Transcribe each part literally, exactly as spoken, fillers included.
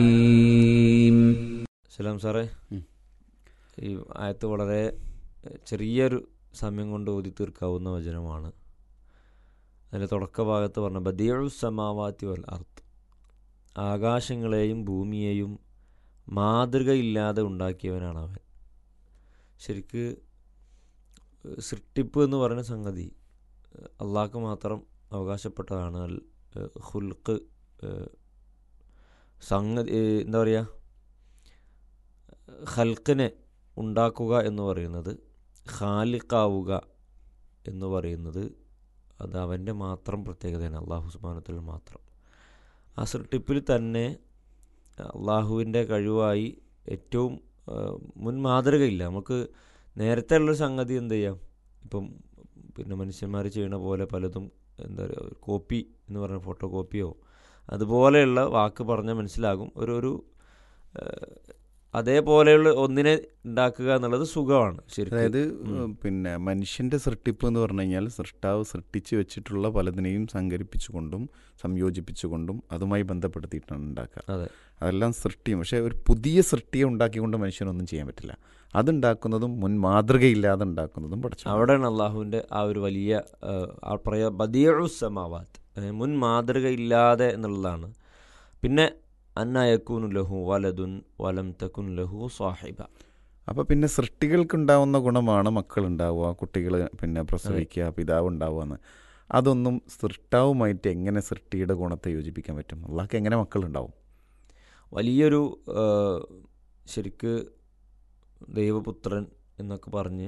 സലാം സാറേ, ഈ ആയത്ത് വളരെ ചെറിയൊരു സമയം കൊണ്ട് ഓതി തീർക്കാവുന്ന വചനമാണ്. അതിൻ്റെ തുടക്ക ഭാഗത്ത് പറഞ്ഞ ബദിഉ സമാവാതി വൽ അർദ്, ആകാശങ്ങളെയും ഭൂമിയെയും മാതൃകയില്ലാതെ ഉണ്ടാക്കിയവനാണ് അവൻ. ശരിക്ക് സൃഷ്ടിപ്പ് എന്ന് പറയുന്ന സംഗതി അള്ളാഹ്ക്ക് മാത്രം അവകാശപ്പെട്ടതാണ്. അൽ ഖുൽഖ് സംഗതി എന്താ പറയുക, ഖൽഖിനെ ഉണ്ടാക്കുക എന്ന് പറയുന്നത്, ഖാലിഖാവുക എന്ന് പറയുന്നത് അത് അവൻ്റെ മാത്രം പ്രത്യേകതയാണ്, അള്ളാഹു സുബ്ഹാനഹു വ തആല മാത്രം. ആ സൃഷ്ടിപ്പിൽ തന്നെ അള്ളാഹുവിൻ്റെ കഴിവായി ഏറ്റവും മുൻ മാതൃകയില്ല. നമുക്ക് നേരത്തെ ഉള്ളൊരു സംഗതി എന്ത് ചെയ്യാം, ഇപ്പം പിന്നെ മനുഷ്യന്മാർ ചെയ്യണ പോലെ പലതും എന്താ പറയുക, കോപ്പി എന്ന് പറഞ്ഞ ഫോട്ടോ കോപ്പിയോ അതുപോലെയുള്ള വാക്ക് പറഞ്ഞാൽ മനസ്സിലാകും. ഒരു ഒരു അതേപോലെയുള്ള ഒന്നിനെ ഉണ്ടാക്കുക എന്നുള്ളത് സുഖമാണ് ശരിക്കും. അതായത് പിന്നെ മനുഷ്യൻ്റെ സൃഷ്ടിപ്പ് എന്ന് പറഞ്ഞു കഴിഞ്ഞാൽ സൃഷ്ടാവ് സൃഷ്ടിച്ച് വെച്ചിട്ടുള്ള പലതിനെയും സങ്കരിപ്പിച്ചുകൊണ്ടും സംയോജിപ്പിച്ചുകൊണ്ടും അതുമായി ബന്ധപ്പെടുത്തിയിട്ടാണ് ഉണ്ടാക്കുക. അതെ, അതെല്ലാം സൃഷ്ടിയും. പക്ഷേ ഒരു പുതിയ സൃഷ്ടിയെ ഉണ്ടാക്കിക്കൊണ്ട് മനുഷ്യനൊന്നും ചെയ്യാൻ പറ്റില്ല. അതുണ്ടാക്കുന്നതും മുൻ മാതൃകയില്ലാതെ ഉണ്ടാക്കുന്നതും പഠിച്ചു. അവിടെയാണ് അള്ളാഹുവിൻ്റെ ആ ഒരു വലിയ പറയാ ബദിഉ സമാവാത്ത്, മുൻ മാതൃകയില്ലാതെ എന്നുള്ളതാണ്. പിന്നെ അന്നയകൂനു ലഹു വലദുൻ വലം തകുൻ ലഹു സാഹിബ. അപ്പോൾ പിന്നെ സൃഷ്ടികൾക്കുണ്ടാവുന്ന ഗുണമാണ് മക്കളുണ്ടാവുക, കുട്ടികൾ പിന്നെ പ്രസവിക്കുക, പിതാവ് ഉണ്ടാവുക എന്ന്. അതൊന്നും സൃഷ്ടാവുമായിട്ട് എങ്ങനെ സൃഷ്ടിയുടെ ഗുണത്തെ യോജിപ്പിക്കാൻ പറ്റും? അള്ളാഹ്ക്ക് എങ്ങനെ മക്കളുണ്ടാവും? വലിയൊരു ശരിക്ക് ദൈവപുത്രൻ എന്നൊക്കെ പറഞ്ഞ്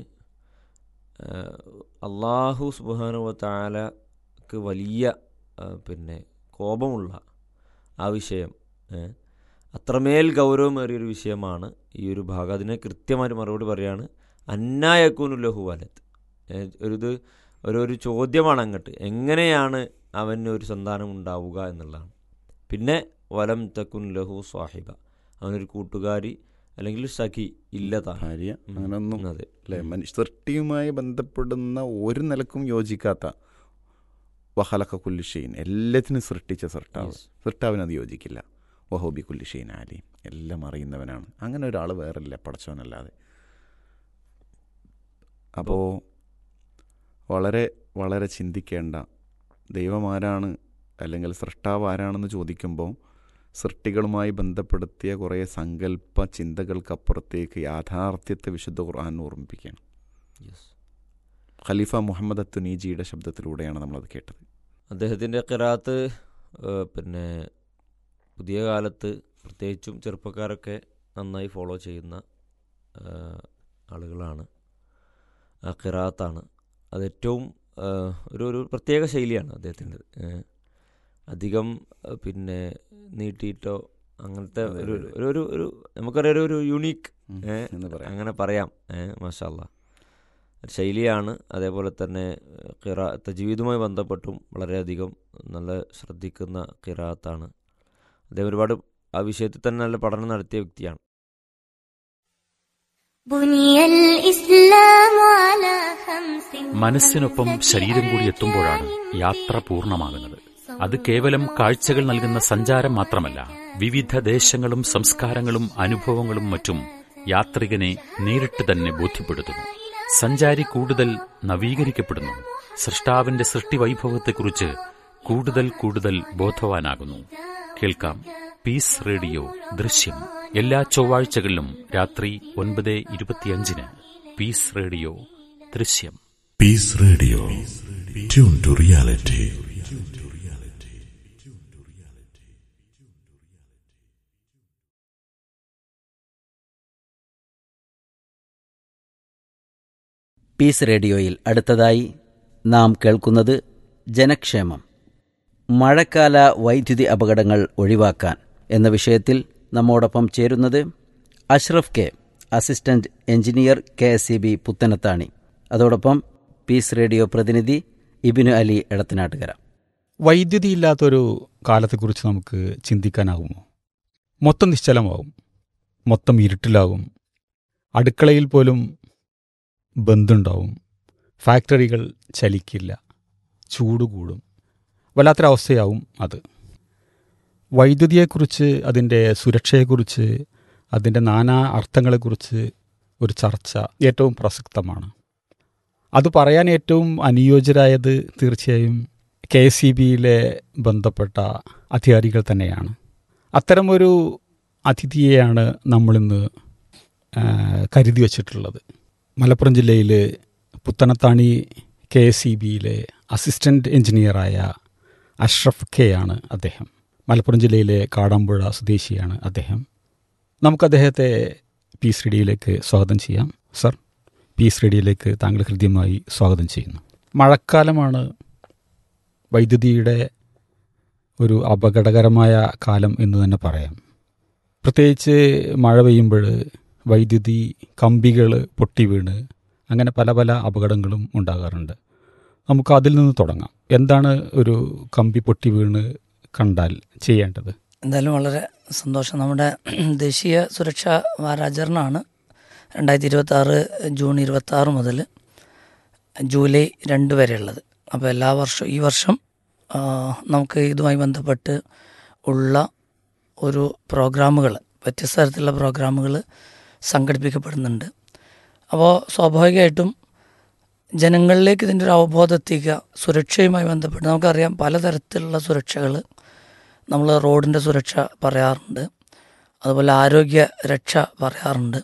അള്ളാഹു സുബ്ഹാനഹു വ തആലക്ക് വലിയ പിന്നെ കോപമുള്ള ആ വിഷയം, അത്രമേൽ ഗൗരവമേറിയൊരു വിഷയമാണ് ഈ ഒരു ഭാഗം. അതിനെ കൃത്യമായിട്ട് മറുപടി പറയാണ്, അന്നായകൂനു ലഹു വലദ്. ഒരു ഇത് ഒരു ഒരു ചോദ്യമാണ് അങ്ങോട്ട്, എങ്ങനെയാണ് അവന് ഒരു സന്താനം ഉണ്ടാവുക എന്നുള്ളതാണ്. പിന്നെ വലം തകുൻ ലഹു സാഹിബ, അവനൊരു കൂട്ടുകാരി അല്ലെങ്കിൽ സഖി ഇല്ലതാ, ഭാര്യ, അങ്ങനൊന്നും. അതെ അല്ലേ, മനുഷ്യ സൃഷ്ടിയുമായി ബന്ധപ്പെടുന്ന ഒരു നിലക്കും യോജിക്കാത്ത വഖലഖ കുല്ലി ഷൈഇൻ, എല്ലാത്തിനും സൃഷ്ടിച്ച സൃഷ്ടാവ്, സൃഷ്ടാവിനത് യോജിക്കില്ല. വഹുബി കുല്ലി ഷൈഇൻ അലീം, എല്ലാം അറിയുന്നവനാണ്. അങ്ങനെ ഒരാൾ വേറില്ല പടച്ചവനല്ലാതെ. അപ്പോൾ വളരെ വളരെ ചിന്തിക്കേണ്ട, ദൈവമാരാണ് അല്ലെങ്കിൽ സൃഷ്ടാവ് ആരാണെന്ന് ചോദിക്കുമ്പോൾ സൃഷ്ടികളുമായി ബന്ധപ്പെടുത്തിയ കുറേ സങ്കല്പ ചിന്തകൾക്കപ്പുറത്തേക്ക് യാഥാർത്ഥ്യത്തെ വിശുദ്ധ ഖുർആൻ ഓർമ്മിപ്പിക്കുകയാണ്. ഖലീഫ മുഹമ്മദ് അത്തുനീജിയുടെ ശബ്ദത്തിലൂടെയാണ് നമ്മളത് കേട്ടത്. അദ്ദേഹത്തിൻ്റെ ഖിറാഅത്ത് പിന്നെ പുതിയ കാലത്ത് പ്രത്യേകിച്ചും ചെറുപ്പക്കാരൊക്കെ നന്നായി ഫോളോ ചെയ്യുന്ന ആളുകളാണ്. ആ ഖിറാഅത്താണ് അത് ഏറ്റവും ഒരു ഒരു പ്രത്യേക ശൈലിയാണ് അദ്ദേഹത്തിൻ്റെ. അധികം പിന്നെ നീട്ടിയിട്ടോ അങ്ങനത്തെ ഒരു ഒരു ഒരു നമുക്കറിയാം ഒരു യുണീക്ക് അങ്ങനെ പറയാം, മാഷാ അല്ലാഹ് ശൈലിയാണ്. അതേപോലെ തന്നെ ഖിറാ തജ്വീദുമായി ബന്ധപ്പെട്ടും വളരെയധികം നല്ല ശ്രദ്ധിക്കുന്ന ഖിറാഅത്താണ്. അദ്ദേഹം ഒരുപാട് ആ വിഷയത്തിൽ തന്നെ നല്ല പഠനം നടത്തിയ വ്യക്തിയാണ്. മനസ്സിനൊപ്പം ശരീരം കൂടി എത്തുമ്പോഴാണ് യാത്ര പൂർണ്ണമാകുന്നത്. അത് കേവലം കാഴ്ചകൾ നൽകുന്ന സഞ്ചാരം മാത്രമല്ല, വിവിധ ദേശങ്ങളും സംസ്കാരങ്ങളും അനുഭവങ്ങളും മറ്റും യാത്രികനെ നേരിട്ട് തന്നെ ബോധ്യപ്പെടുത്തുന്നു. സഞ്ചാരി കൂടുതൽ നവീകരിക്കപ്പെടുന്നു, സൃഷ്ടാവിന്റെ സൃഷ്ടി വൈഭവത്തെക്കുറിച്ച് കൂടുതൽ കൂടുതൽ ബോധവാനാകുന്നു. കേൾക്കാം പീസ് റേഡിയോ ദൃശ്യം എല്ലാ ചൊവ്വാഴ്ചകളിലും രാത്രി ഒൻപത് ഇരുപത്തിയഞ്ചിന്. പീസ് റേഡിയോ ദൃശ്യം. Piece radio, tune to reality. Piece റേഡിയോയിൽ അടുത്തതായി നാം കേൾക്കുന്നത് ജനക്ഷേമം, മഴക്കാല വൈദ്യുതി അപകടങ്ങൾ ഒഴിവാക്കാൻ എന്ന വിഷയത്തിൽ നമ്മോടൊപ്പം ചേരുന്നത് Ashraf K, assistant engineer, K S E B Puthanathani. അതോടൊപ്പം പീസ് റേഡിയോ പ്രതിനിധി ഇബിനു അലി എടത്തനാട്ടുകര. വൈദ്യുതി ഇല്ലാത്തൊരു കാലത്തെക്കുറിച്ച് നമുക്ക് ചിന്തിക്കാനാകുമോ? മൊത്തം നിശ്ചലമാവും, മൊത്തം ഇരുട്ടിലാകും, അടുക്കളയിൽ പോലും ബന്ധുണ്ടാവും, ഫാക്ടറികൾ ചലിക്കില്ല, ചൂട് കൂടും, വല്ലാത്തൊരവസ്ഥയാവും അത്. വൈദ്യുതിയെക്കുറിച്ച്, അതിൻ്റെ സുരക്ഷയെക്കുറിച്ച്, അതിൻ്റെ നാനാ അർത്ഥങ്ങളെക്കുറിച്ച് ഒരു ചർച്ച ഏറ്റവും പ്രസക്തമാണ്. അത് പറയാൻ ഏറ്റവും അനുയോജ്യരായത് തീർച്ചയായും കെ എസ് ഇ ബിയിലെ ബന്ധപ്പെട്ട അധികാരികൾ തന്നെയാണ്. അത്തരമൊരു അതിഥിയെയാണ് നമ്മളിന്ന് കരുതി വച്ചിട്ടുള്ളത്. മലപ്പുറം ജില്ലയിൽ പുത്തനത്താണി കെ എസ് ഇ ബിയിലെ അസിസ്റ്റൻ്റ് എഞ്ചിനീയറായ അഷ്റഫ് കെ ആണ് അദ്ദേഹം. മലപ്പുറം ജില്ലയിലെ കാടാമ്പുഴ സ്വദേശിയാണ് അദ്ദേഹം. നമുക്ക് അദ്ദേഹത്തെ പീസ് റേഡിയോയിലേക്ക് സ്വാഗതം ചെയ്യാം. സർ, പീസ് റേഡിയോയിലേക്ക് താങ്കൾ ഹൃദ്യമായി സ്വാഗതം ചെയ്യുന്നു. മഴക്കാലമാണ് വൈദ്യുതിയുടെ ഒരു അപകടകരമായ കാലം എന്ന് തന്നെ പറയാം. പ്രത്യേകിച്ച് മഴ പെയ്യുമ്പോൾ വൈദ്യുതി കമ്പികൾ പൊട്ടി വീണ് അങ്ങനെ പല പല അപകടങ്ങളും ഉണ്ടാകാറുണ്ട്. നമുക്ക് അതിൽ നിന്ന് തുടങ്ങാം. എന്താണ് ഒരു കമ്പി പൊട്ടി വീണ് കണ്ടാൽ ചെയ്യേണ്ടത്? എന്തായാലും വളരെ സന്തോഷം. നമ്മുടെ ദേശീയ സുരക്ഷാ വാരാചരണമാണ് രണ്ടായിരത്തി ഇരുപത്തി ആറ് ജൂൺ ഇരുപത്തി ആറ് മുതൽ ജൂലൈ രണ്ട് വരെയുള്ളത്. അപ്പോൾ എല്ലാ വർഷവും ഈ വർഷം നമുക്ക് ഇതുമായി ബന്ധപ്പെട്ട് ഉള്ള ഒരു പ്രോഗ്രാമുകൾ, വ്യത്യസ്ത തരത്തിലുള്ള പ്രോഗ്രാമുകൾ സംഘടിപ്പിക്കപ്പെടുന്നുണ്ട്. അപ്പോൾ സ്വാഭാവികമായിട്ടും ജനങ്ങളിലേക്ക് ഇതിൻ്റെ ഒരു അവബോധം എത്തിക്കുക. സുരക്ഷയുമായി ബന്ധപ്പെട്ട് നമുക്കറിയാം പലതരത്തിലുള്ള സുരക്ഷകൾ. നമ്മൾ റോഡിൻ്റെ സുരക്ഷ പറയാറുണ്ട്, അതുപോലെ ആരോഗ്യ രക്ഷ പറയാറുണ്ട്.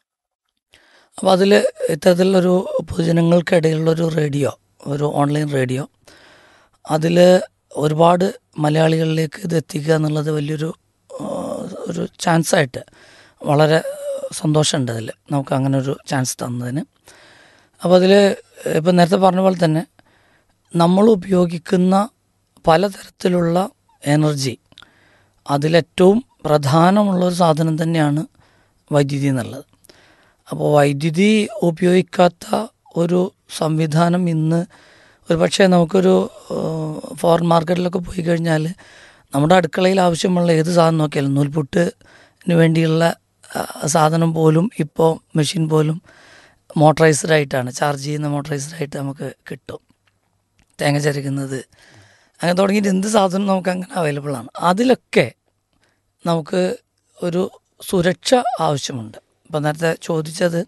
അപ്പോൾ അതിൽ ഇത്തരത്തിലുള്ളൊരു പൊതുജനങ്ങൾക്കിടയിലുള്ളൊരു റേഡിയോ, ഒരു ഓൺലൈൻ റേഡിയോ, അതിൽ ഒരുപാട് മലയാളികളിലേക്ക് ഇത് എത്തിക്കുക എന്നുള്ളത് വലിയൊരു ഒരു ചാൻസായിട്ട് വളരെ സന്തോഷമുണ്ട് അതിൽ, നമുക്ക് അങ്ങനെ ഒരു ചാൻസ് തന്നതിന്. അപ്പോൾ അതിൽ ഇപ്പം നേരത്തെ പറഞ്ഞ പോലെ തന്നെ നമ്മൾ ഉപയോഗിക്കുന്ന പലതരത്തിലുള്ള എനർജി, അതിലേറ്റവും പ്രധാനമുള്ളൊരു സാധനം തന്നെയാണ് വൈദ്യുതി എന്നുള്ളത്. അപ്പോൾ വൈദ്യുതി ഉപയോഗിക്കാത്ത ഒരു സംവിധാനം ഇന്ന് ഒരു പക്ഷേ നമുക്കൊരു ഫോറിൻ മാർക്കറ്റിലൊക്കെ പോയി കഴിഞ്ഞാൽ നമ്മുടെ അടുക്കളയിൽ ആവശ്യമുള്ള ഏത് സാധനം നോക്കിയാലും, നൂൽപുട്ടിന് വേണ്ടിയുള്ള സാധനം പോലും ഇപ്പോൾ മെഷീൻ പോലും മോട്ടറൈസ്ഡ് ആയിട്ടാണ്, ചാർജ് ചെയ്യുന്ന മോട്ടറൈസ്ഡ് ആയിട്ട് നമുക്ക് കിട്ടും. തേങ്ങ ചരക്കുന്നത് അങ്ങനെ തുടങ്ങിയിട്ട് എന്ത് സാധനം നമുക്ക് അങ്ങനെ അവൈലബിൾ ആണ്. അതിലൊക്കെ നമുക്ക് ഒരു സുരക്ഷ ആവശ്യമുണ്ട്. ഇപ്പം നേരത്തെ ചോദിച്ചത്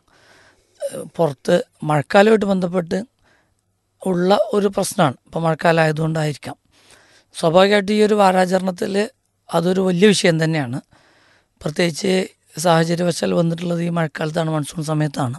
പുറത്ത് മഴക്കാലമായിട്ട് ബന്ധപ്പെട്ട് ഉള്ള ഒരു പ്രശ്നമാണ്. ഇപ്പോൾ മഴക്കാലം ആയതുകൊണ്ടായിരിക്കാം. സ്വാഭാവികമായിട്ട് ഈ ഒരു വാരാചരണത്തിൽ അതൊരു വലിയ വിഷയം തന്നെയാണ്. പ്രത്യേകിച്ച് സാഹചര്യവശാൽ വന്നിട്ടുള്ളത് ഈ മഴക്കാലത്താണ്, മൺസൂൺ സമയത്താണ്.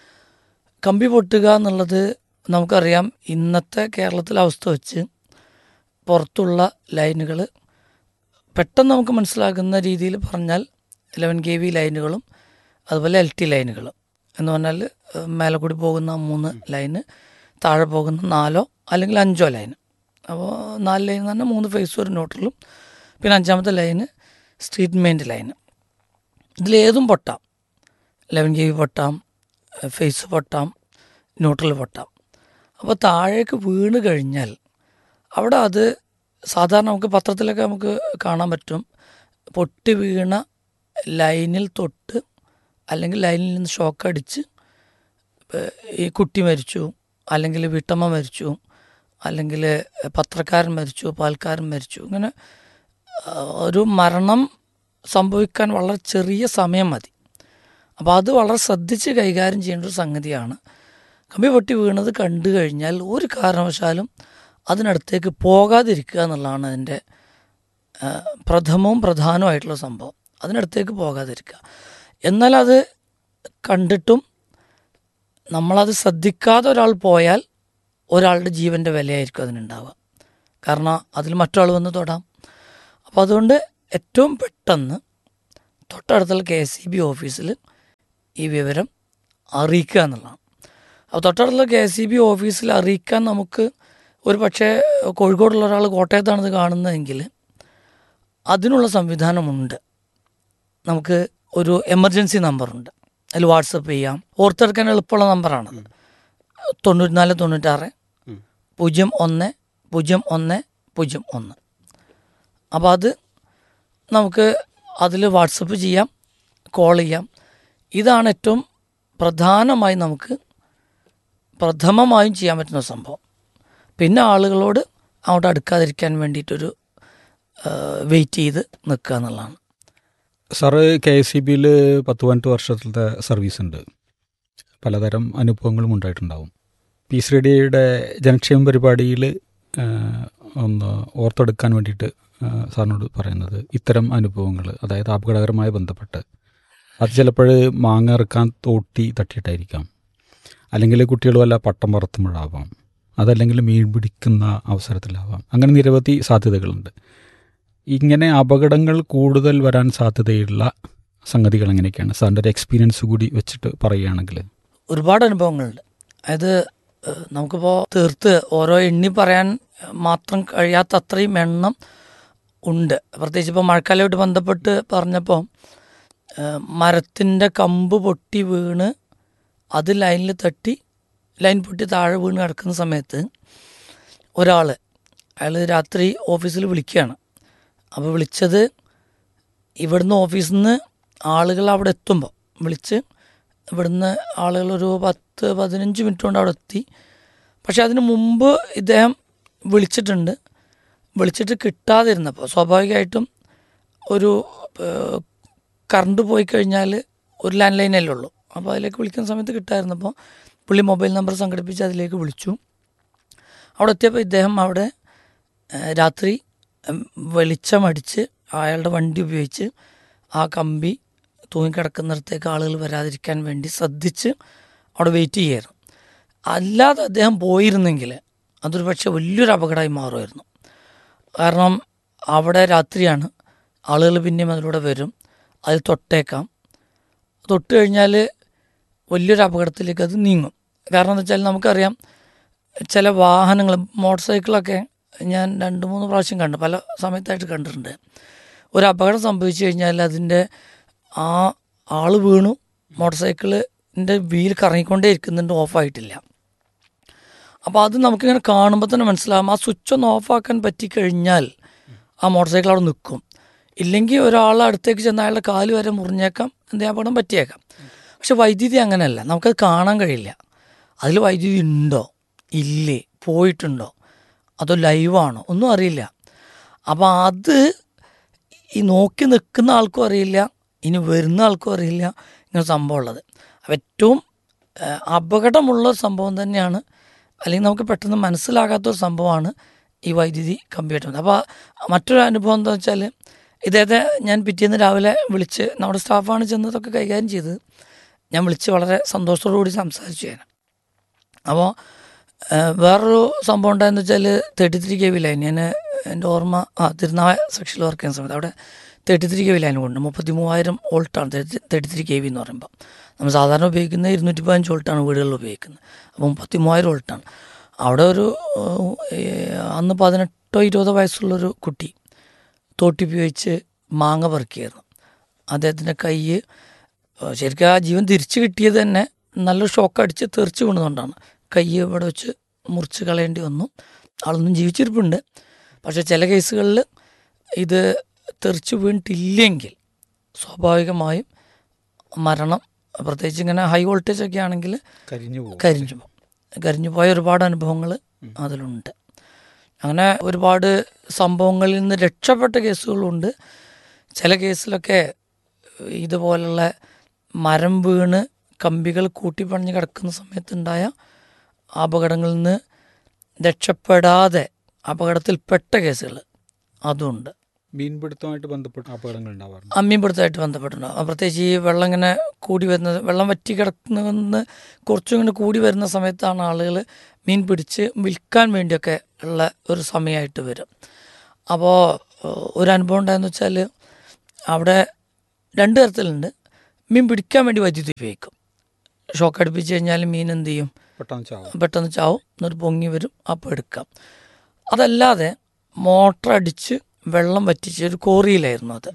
കമ്പി പൊട്ടുക എന്നുള്ളത് നമുക്കറിയാം. ഇന്നത്തെ കേരളത്തിലെ അവസ്ഥ വെച്ച് പുറത്തുള്ള ലൈനുകൾ പെട്ടെന്ന് നമുക്ക് മനസ്സിലാക്കുന്ന രീതിയിൽ പറഞ്ഞാൽ ഇലവൻ കെ വി ലൈനുകളും അതുപോലെ എൽ ടി ലൈനുകളും എന്ന് പറഞ്ഞാൽ മേലെ കൂടി പോകുന്ന മൂന്ന് ലൈന്, താഴെ പോകുന്ന നാലോ അല്ലെങ്കിൽ അഞ്ചോ ലൈന്. അപ്പോൾ നാല് ലൈൻ എന്ന് പറഞ്ഞാൽ മൂന്ന് ഫേസ് ഒരു ന്യൂട്രലും, പിന്നെ അഞ്ചാമത്തെ line street മെയിൻ്റെ line. ഇതിലേതും പൊട്ടാം. Eleven K V പൊട്ടാം, face പൊട്ടാം, neutral പൊട്ടാം. അപ്പോൾ താഴേക്ക് വീണ് കഴിഞ്ഞാൽ അവിടെ അത് സാധാരണ നമുക്ക് പത്രത്തിലൊക്കെ നമുക്ക് കാണാൻ പറ്റും, പൊട്ടി വീണ ലൈനിൽ തൊട്ട് അല്ലെങ്കിൽ ലൈനിൽ നിന്ന് ഷോക്ക് അടിച്ച് ഈ കുട്ടി മരിച്ചു, അല്ലെങ്കിൽ വീട്ടമ്മ മരിച്ചു, അല്ലെങ്കിൽ പത്രക്കാരൻ മരിച്ചു, പാൽക്കാരൻ മരിച്ചു. ഇങ്ങനെ ഒരു മരണം സംഭവിക്കാൻ വളരെ ചെറിയ സമയം മതി. അപ്പോൾ അത് വളരെ ശ്രദ്ധിച്ച് കൈകാര്യം ചെയ്യേണ്ട ഒരു സംഗതിയാണ്. കമ്പി പൊട്ടി വീണത് കണ്ടു കഴിഞ്ഞാൽ ഒരു കാരണവശാലും അതിനടുത്തേക്ക് പോകാതിരിക്കുക എന്നുള്ളതാണ് അതിൻ്റെ പ്രഥമവും പ്രധാനമായിട്ടുള്ള സംഭവം. അതിനടുത്തേക്ക് പോകാതിരിക്കുക. എന്നാൽ അത് കണ്ടിട്ടും നമ്മളത് ശ്രദ്ധിക്കാതെ ഒരാൾ പോയാൽ ഒരാളുടെ ജീവൻ്റെ വിലയായിരിക്കും അതിനുണ്ടാവുക. കാരണം അതിൽ മറ്റൊരാൾ വന്ന് തൊടാം. അപ്പോൾ അതുകൊണ്ട് ഏറ്റവും പെട്ടെന്ന് തൊട്ടടുത്തുള്ള കെ എസ് ഇ ബി ഓഫീസിൽ ഈ വിവരം അറിയിക്കുക എന്നുള്ളതാണ്. അപ്പോൾ തൊട്ടടുത്തുള്ള കെ എസ് ഇ ബി ഓഫീസിൽ അറിയിക്കാൻ നമുക്ക് ഒരു പക്ഷേ കോഴിക്കോടുള്ള ഒരാൾ കോട്ടയത്താണിത് കാണുന്നതെങ്കിൽ അതിനുള്ള സംവിധാനമുണ്ട്. നമുക്ക് ഒരു എമർജൻസി നമ്പറുണ്ട്, അതിൽ വാട്സപ്പ് ചെയ്യാം. ഓർത്തെടുക്കാൻ എളുപ്പമുള്ള നമ്പറാണത്. തൊണ്ണൂറ്റിനാല് തൊണ്ണൂറ്റാറ് പൂജ്യം ഒന്ന് പൂജ്യം ഒന്ന് പൂജ്യം ഒന്ന്. അപ്പോൾ അത് നമുക്ക് അതിൽ വാട്സപ്പ് ചെയ്യാം, കോൾ ചെയ്യാം. ഇതാണ് ഏറ്റവും പ്രധാനമായി നമുക്ക് പ്രഥമമായും ചെയ്യാൻ പറ്റുന്ന സംഭവം. പിന്നെ ആളുകളോട് അങ്ങോട്ട് അടുക്കാതിരിക്കാൻ വേണ്ടിയിട്ടൊരു വെയിറ്റ് ചെയ്ത് നിൽക്കുക എന്നുള്ളതാണ്. സാറ് കെ എസ് ഇ ബിയിൽ പത്ത് പതിനെട്ട് വർഷത്തെ സർവീസ് ഉണ്ട്. പലതരം അനുഭവങ്ങളും ഉണ്ടായിട്ടുണ്ടാവും. പീസ് റേഡിയോയുടെ ജനക്ഷേമ പരിപാടിയിൽ ഒന്ന് ഓർത്തെടുക്കാൻ വേണ്ടിയിട്ട് സാറിനോട് പറയുന്നത് ഇത്തരം അനുഭവങ്ങൾ, അതായത് അപകടകരമായി ബന്ധപ്പെട്ട് അത് ചിലപ്പോൾ മാങ്ങ ഇറക്കാൻ തോട്ടി തട്ടിയിട്ടായിരിക്കാം, അല്ലെങ്കിൽ കുട്ടികൾ വല്ല പട്ടം പറത്തുമ്പോഴാവാം, അതല്ലെങ്കിൽ മീൻ പിടിക്കുന്ന അവസരത്തിലാവാം. അങ്ങനെ നിരവധി സാധ്യതകളുണ്ട്. ഇങ്ങനെ അപകടങ്ങൾ കൂടുതൽ വരാൻ സാധ്യതയുള്ള സംഗതികൾ എങ്ങനെയൊക്കെയാണ് സാറിൻ്റെ ഒരു എക്സ്പീരിയൻസ് കൂടി വെച്ചിട്ട് പറയുകയാണെങ്കിൽ? ഒരുപാട് അനുഭവങ്ങളുണ്ട്. അതായത് നമുക്കിപ്പോൾ തീർത്ത് ഓരോ എണ്ണി പറയാൻ മാത്രം കഴിയാത്ത അത്രയും എണ്ണം ഉണ്ട്. പ്രത്യേകിച്ച് ഇപ്പോൾ മഴക്കാലമായിട്ട് ബന്ധപ്പെട്ട് പറഞ്ഞപ്പോൾ മരത്തിൻ്റെ കമ്പ് പൊട്ടി വീണ് അത് ലൈനിൽ തട്ടി ലൈൻ പൊട്ടി താഴെ വീണ് കിടക്കുന്ന സമയത്ത് ഒരാൾ അയാൾ രാത്രി ഓഫീസിൽ വിളിക്കുകയാണ്. അപ്പോൾ വിളിച്ചത് ഇവിടുന്ന് ഓഫീസിൽ നിന്ന് ആളുകൾ അവിടെ എത്തുമ്പോൾ വിളിച്ച് ഇവിടുന്ന് ആളുകളൊരു പത്ത് പതിനഞ്ച് മിനിറ്റ് കൊണ്ട് അവിടെ എത്തി. പക്ഷെ അതിന് മുമ്പ് ഇദ്ദേഹം വിളിച്ചിട്ടുണ്ട്. വിളിച്ചിട്ട് കിട്ടാതിരുന്നപ്പോൾ സ്വാഭാവികമായിട്ടും ഒരു കറണ്ട് പോയി കഴിഞ്ഞാൽ ഒരു ലാൻഡ് ലൈനല്ലേ ഉള്ളൂ. അപ്പോൾ അതിലേക്ക് വിളിക്കുന്ന സമയത്ത് കിട്ടാതിരുന്നപ്പോൾ പുള്ളി മൊബൈൽ നമ്പർ സംഘടിപ്പിച്ച് അതിലേക്ക് വിളിച്ചു. അവിടെ എത്തിയപ്പോൾ ഇദ്ദേഹം അവിടെ രാത്രി വെളിച്ചമടിച്ച് അയാളുടെ വണ്ടി ഉപയോഗിച്ച് ആ കമ്പി തൂങ്ങിക്കിടക്കുന്നിടത്തേക്ക് ആളുകൾ വരാതിരിക്കാൻ വേണ്ടി ശ്രദ്ധിച്ച് അവിടെ വെയിറ്റ് ചെയ്യായിരുന്നു. അല്ലാതെ അദ്ദേഹം പോയിരുന്നെങ്കിൽ അതൊരു പക്ഷേ വലിയൊരു അപകടമായി മാറുമായിരുന്നു. കാരണം അവിടെ രാത്രിയാണ്, ആളുകൾ പിന്നെയും അതിലൂടെ വരും, അതിൽ തൊട്ടേക്കാം. തൊട്ട് കഴിഞ്ഞാൽ വലിയൊരു അപകടത്തിലേക്ക് അത് നീങ്ങും. കാരണം എന്താ വെച്ചാൽ നമുക്കറിയാം ചില വാഹനങ്ങൾ, മോട്ടോർ സൈക്കിളൊക്കെ ഞാൻ രണ്ട് മൂന്ന് പ്രാവശ്യം കണ്ടു, പല സമയത്തായിട്ട് കണ്ടിട്ടുണ്ട്. ഒരു അപകടം സംഭവിച്ചു കഴിഞ്ഞാൽ അതിൻ്റെ ആ ആൾ വീണു, മോട്ടോർ സൈക്കിളിൻ്റെ വീൽ കറങ്ങിക്കൊണ്ടേ ഇരിക്കുന്നുണ്ട്, ഓഫായിട്ടില്ല. അപ്പോൾ അത് നമുക്കിങ്ങനെ കാണുമ്പോൾ തന്നെ മനസ്സിലാകും. ആ സ്വിച്ച് ഒന്ന് ഓഫാക്കാൻ പറ്റിക്കഴിഞ്ഞാൽ ആ മോട്ടോർ സൈക്കിൾ അവിടെ നിൽക്കും. ഇല്ലെങ്കിൽ ഒരാൾ അടുത്തേക്ക് ചെന്ന് അയാളുടെ കാല് വരെ മുറിഞ്ഞേക്കാം, എന്തെങ്കിലും അപകടം പറ്റിയേക്കാം. പക്ഷെ വൈദ്യുതി അങ്ങനെയല്ല, നമുക്കത് കാണാൻ കഴിയില്ല. അതിൽ വൈദ്യുതി ഉണ്ടോ ഇല്ലേ, പോയിട്ടുണ്ടോ, അതോ ലൈവാണോ, ഒന്നും അറിയില്ല. അപ്പോൾ അത് ഈ നോക്കി നിൽക്കുന്ന ആൾക്കും അറിയില്ല, ഇനി വരുന്ന ആൾക്കും അറിയില്ല ഇങ്ങനെ സംഭവം ഉള്ളത്. അപ്പോൾ ഏറ്റവും അപകടമുള്ള സംഭവം തന്നെയാണ്, അല്ലെങ്കിൽ നമുക്ക് പെട്ടെന്ന് മനസ്സിലാകാത്തൊരു സംഭവമാണ് ഈ വൈദ്യുതി കമ്പിയായിട്ട്. അപ്പോൾ മറ്റൊരു അനുഭവം എന്താ വെച്ചാൽ, ഇദ്ദേഹത്തെ ഞാൻ പിറ്റേന്ന് രാവിലെ വിളിച്ച്, നമ്മുടെ സ്റ്റാഫാണ് ചെന്നതൊക്കെ കൈകാര്യം ചെയ്തത്, ഞാൻ വിളിച്ച് വളരെ സന്തോഷത്തോടു കൂടി സംസാരിച്ചു ഞാൻ. അപ്പോൾ വേറൊരു സംഭവം ഉണ്ടായെന്ന് വെച്ചാൽ thirty three K V line, ഞാൻ എൻ്റെ ഓർമ്മ ആ തിരുനാവായ സെക്ഷനിൽ വർക്ക് ചെയ്യുന്ന സമയത്ത് അവിടെ thirty three K V line കൊണ്ട് മുപ്പത്തി മൂവായിരം വോൾട്ടാണ് തേർട്ടി ത്രീ കെ വി എന്ന് പറയുമ്പോൾ. നമ്മൾ സാധാരണ ഉപയോഗിക്കുന്നത് ഇരുന്നൂറ്റി പതിനഞ്ച് വോൾട്ടാണ് വീടുകളിൽ ഉപയോഗിക്കുന്നത്. അപ്പോൾ മുപ്പത്തി മൂവായിരം വോൾട്ടാണ്. അവിടെ ഒരു അന്ന് പതിനെട്ടോ ഇരുപതോ വയസ്സുള്ളൊരു കുട്ടി തോട്ടി ഉപയോഗിച്ച് മാങ്ങ പറിക്കുകയായിരുന്നു. അദ്ദേഹത്തിൻ്റെ കൈ ശരിക്കും ആ ജീവൻ തിരിച്ചു കിട്ടിയത് തന്നെ നല്ലൊരു ഷോക്ക് അടിച്ച് തെറിച്ച് വീണതുകൊണ്ടാണ്. കൈ ഇവിടെ വെച്ച് മുറിച്ച് കളയേണ്ടി വന്നു. ആളൊന്നും ജീവിച്ചിരിപ്പുണ്ട്. പക്ഷേ ചില കേസുകളിൽ ഇത് തെറിച്ച് വീണിട്ടില്ലെങ്കിൽ സ്വാഭാവികമായും മരണം, പ്രത്യേകിച്ച് ഇങ്ങനെ ഹൈ വോൾട്ടേജ് ഒക്കെ ആണെങ്കിൽ കരിഞ്ഞു പോകും. കരിഞ്ഞു പോകും കരിഞ്ഞു പോയ ഒരുപാട് അനുഭവങ്ങൾ അതിലുണ്ട്. അങ്ങനെ ഒരുപാട് സംഭവങ്ങളിൽ നിന്ന് രക്ഷപ്പെട്ട കേസുകളുണ്ട്. ചില കേസിലൊക്കെ ഇതുപോലുള്ള മരം വീണ് കമ്പികൾ കൂട്ടിപ്പണിഞ്ഞ് കിടക്കുന്ന സമയത്തുണ്ടായ അപകടങ്ങളിൽ നിന്ന് രക്ഷപ്പെടാതെ അപകടത്തിൽപ്പെട്ട കേസുകൾ അതുണ്ട്. മീൻപിടുത്തമായിട്ട് ബന്ധപ്പെട്ട അപകടങ്ങൾ ഉണ്ടാവാറുണ്ട്. മീൻപിടുത്തമായിട്ട് ബന്ധപ്പെട്ടുണ്ടാകും. പ്രത്യേകിച്ച് ഈ വെള്ളം ഇങ്ങനെ കൂടി വരുന്നത്, വെള്ളം വറ്റി കിടക്കുന്ന കുറച്ചും ഇങ്ങനെ കൂടി വരുന്ന സമയത്താണ് ആളുകൾ മീൻ പിടിച്ച് വിൽക്കാൻ വേണ്ടിയൊക്കെ ഉള്ള ഒരു സമയമായിട്ട് വരും. അപ്പോൾ ഒരു അനുഭവം ഉണ്ടായെന്ന് വെച്ചാൽ അവിടെ രണ്ട് തരത്തിലുണ്ട്. മീൻ പിടിക്കാൻ വേണ്ടി വൈദ്യുതി ഉപയോഗിക്കും. ഷോക്ക് അടുപ്പിച്ച് കഴിഞ്ഞാൽ മീൻ എന്ത് ചെയ്യും, പെട്ടെന്ന് ചാവും പെട്ടെന്ന് ചാവും എന്നിട്ട് പൊങ്ങി വരും, അപ്പോൾ എടുക്കാം. അതല്ലാതെ മോട്ടർ അടിച്ച് വെള്ളം വറ്റിച്ച്, ഒരു കോറിയിലായിരുന്നു അത്,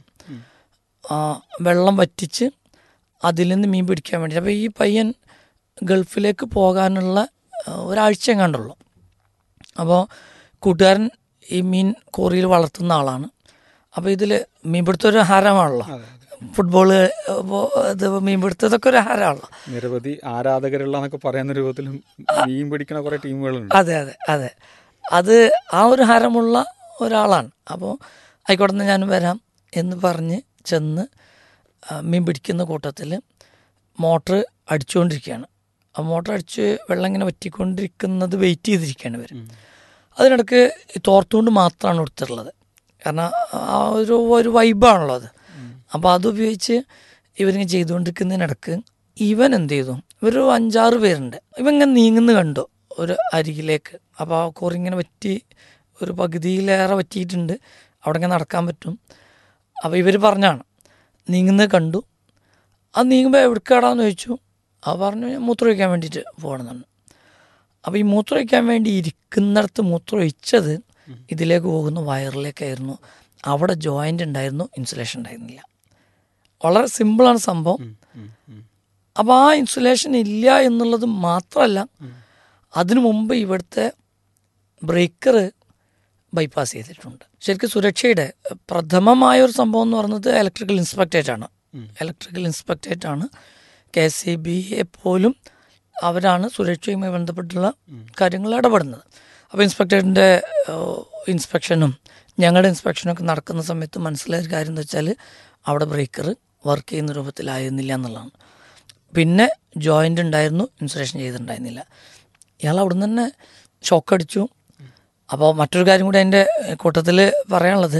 വെള്ളം വറ്റിച്ച് അതിൽ നിന്ന് മീൻ പിടിക്കാൻ വേണ്ടി. അപ്പോൾ ഈ പയ്യൻ ഗൾഫിലേക്ക് പോകാനുള്ള ഒരാഴ്ച എങ്ങാണ്ടുള്ളൂ. അപ്പോൾ കൂട്ടുകാരൻ ഈ മീൻ കോറിയിൽ വളർത്തുന്ന ആളാണ്. അപ്പോൾ ഇതിൽ മീൻപിടുത്തം ഒരു ഹരമാണല്ലോ, ഫുട്ബോള് ഇത് മീൻപിടുത്തതൊക്കെ ഒരു ഹരമാണല്ലോ, നിരവധി ആരാധകരുള്ള എന്നൊക്കെ പറയുന്ന രൂപത്തിലും മീൻ പിടിക്കുന്ന കുറേ ടീമുകളുണ്ട്. അതെ അതെ അതെ അത് ആ ഒരു ഹരമുള്ള ഒരാളാണ്. അപ്പോൾ ആയിക്കോട്ടെ എന്നാൽ ഞാനും വരാം എന്ന് പറഞ്ഞ് ചെന്ന് മീൻ പിടിക്കുന്ന കൂട്ടത്തിൽ മോട്ടർ അടിച്ചുകൊണ്ടിരിക്കുകയാണ്. ആ മോട്ടർ അടിച്ച് വെള്ളം ഇങ്ങനെ വറ്റിക്കൊണ്ടിരിക്കുന്നത് വെയിറ്റ് ചെയ്തിരിക്കുകയാണ് ഇവർ. അതിനിടയ്ക്ക് തോർത്തുകൊണ്ട് മാത്രമാണ് കൊടുത്തിട്ടുള്ളത്, കാരണം ആ ഒരു ഒരു വൈബാണല്ലോ അത്. അപ്പോൾ അതുപയോഗിച്ച് ഇവരിങ്ങനെ ചെയ്തുകൊണ്ടിരിക്കുന്നതിനിടക്ക് ഇവൻ എന്ത് ചെയ്തു, ഇവരൊരു അഞ്ചാറ് പേരുണ്ട്, ഇവൻ ഇങ്ങനെ നീങ്ങുന്ന കണ്ടു ഒരു അരികിലേക്ക്. അപ്പോൾ ആ കോറി ഇങ്ങനെ വറ്റി ഒരു പകുതിയിലേറെ വറ്റിയിട്ടുണ്ട്, അവിടെ ഇങ്ങനെ നടക്കാൻ പറ്റും. അപ്പോൾ ഇവർ പറഞ്ഞാണ് നീങ്ങുന്നത് കണ്ടു. അത് നീങ്ങുമ്പോൾ എവിടേക്കാടാന്ന് ചോദിച്ചു. അത് പറഞ്ഞു ഞാൻ മൂത്രമൊഴിക്കാൻ വേണ്ടിയിട്ട് പോകണമെന്നാണ്. അപ്പോൾ ഈ മൂത്രമൊഴിക്കാൻ വേണ്ടി ഇരിക്കുന്നിടത്ത് മൂത്രമൊഴിച്ചത് ഇതിലേക്ക് പോകുന്ന വയറിലേക്കായിരുന്നു. അവിടെ ജോയിൻ്റ് ഉണ്ടായിരുന്നു, ഇൻസുലേഷൻ ഉണ്ടായിരുന്നില്ല. വളരെ സിമ്പിളാണ് സംഭവം. അപ്പോൾ ആ ഇൻസുലേഷൻ ഇല്ല എന്നുള്ളത് മാത്രമല്ല, അതിനു മുമ്പ് ഇവിടുത്തെ ബ്രേക്കർ ബൈപ്പാസ് ചെയ്തിട്ടുണ്ട്. ശരിക്കും സുരക്ഷയുടെ പ്രഥമമായ ഒരു സംഭവം എന്ന് പറയുന്നത് electrical ഇൻസ്പെക്ടറേറ്റാണ്. Electrical ഇൻസ്പെക്ടറേറ്റാണ് K S E ബിയെ പോലും അവരാണ് സുരക്ഷയുമായി ബന്ധപ്പെട്ടുള്ള കാര്യങ്ങൾ ഇടപെടുന്നത്. അപ്പോൾ ഇൻസ്പെക്ടറിൻ്റെ ഇൻസ്പെക്ഷനും ഞങ്ങളുടെ ഇൻസ്പെക്ഷനൊക്കെ നടക്കുന്ന സമയത്ത് മനസ്സിലായ കാര്യം എന്ന് വെച്ചാൽ അവിടെ ബ്രേക്കർ വർക്ക് ചെയ്യുന്ന രൂപത്തിലായിരുന്നില്ല എന്നുള്ളതാണ്. പിന്നെ ജോയിൻ്റ് ഉണ്ടായിരുന്നു, ഇൻസുലേഷൻ ചെയ്തിട്ടുണ്ടായിരുന്നില്ല. ഇയാൾ അവിടെ നിന്ന് തന്നെ ഷോക്കടിച്ചു. അപ്പോൾ മറ്റൊരു കാര്യം കൂടി അതിൻ്റെ കൂട്ടത്തിൽ പറയാനുള്ളത്,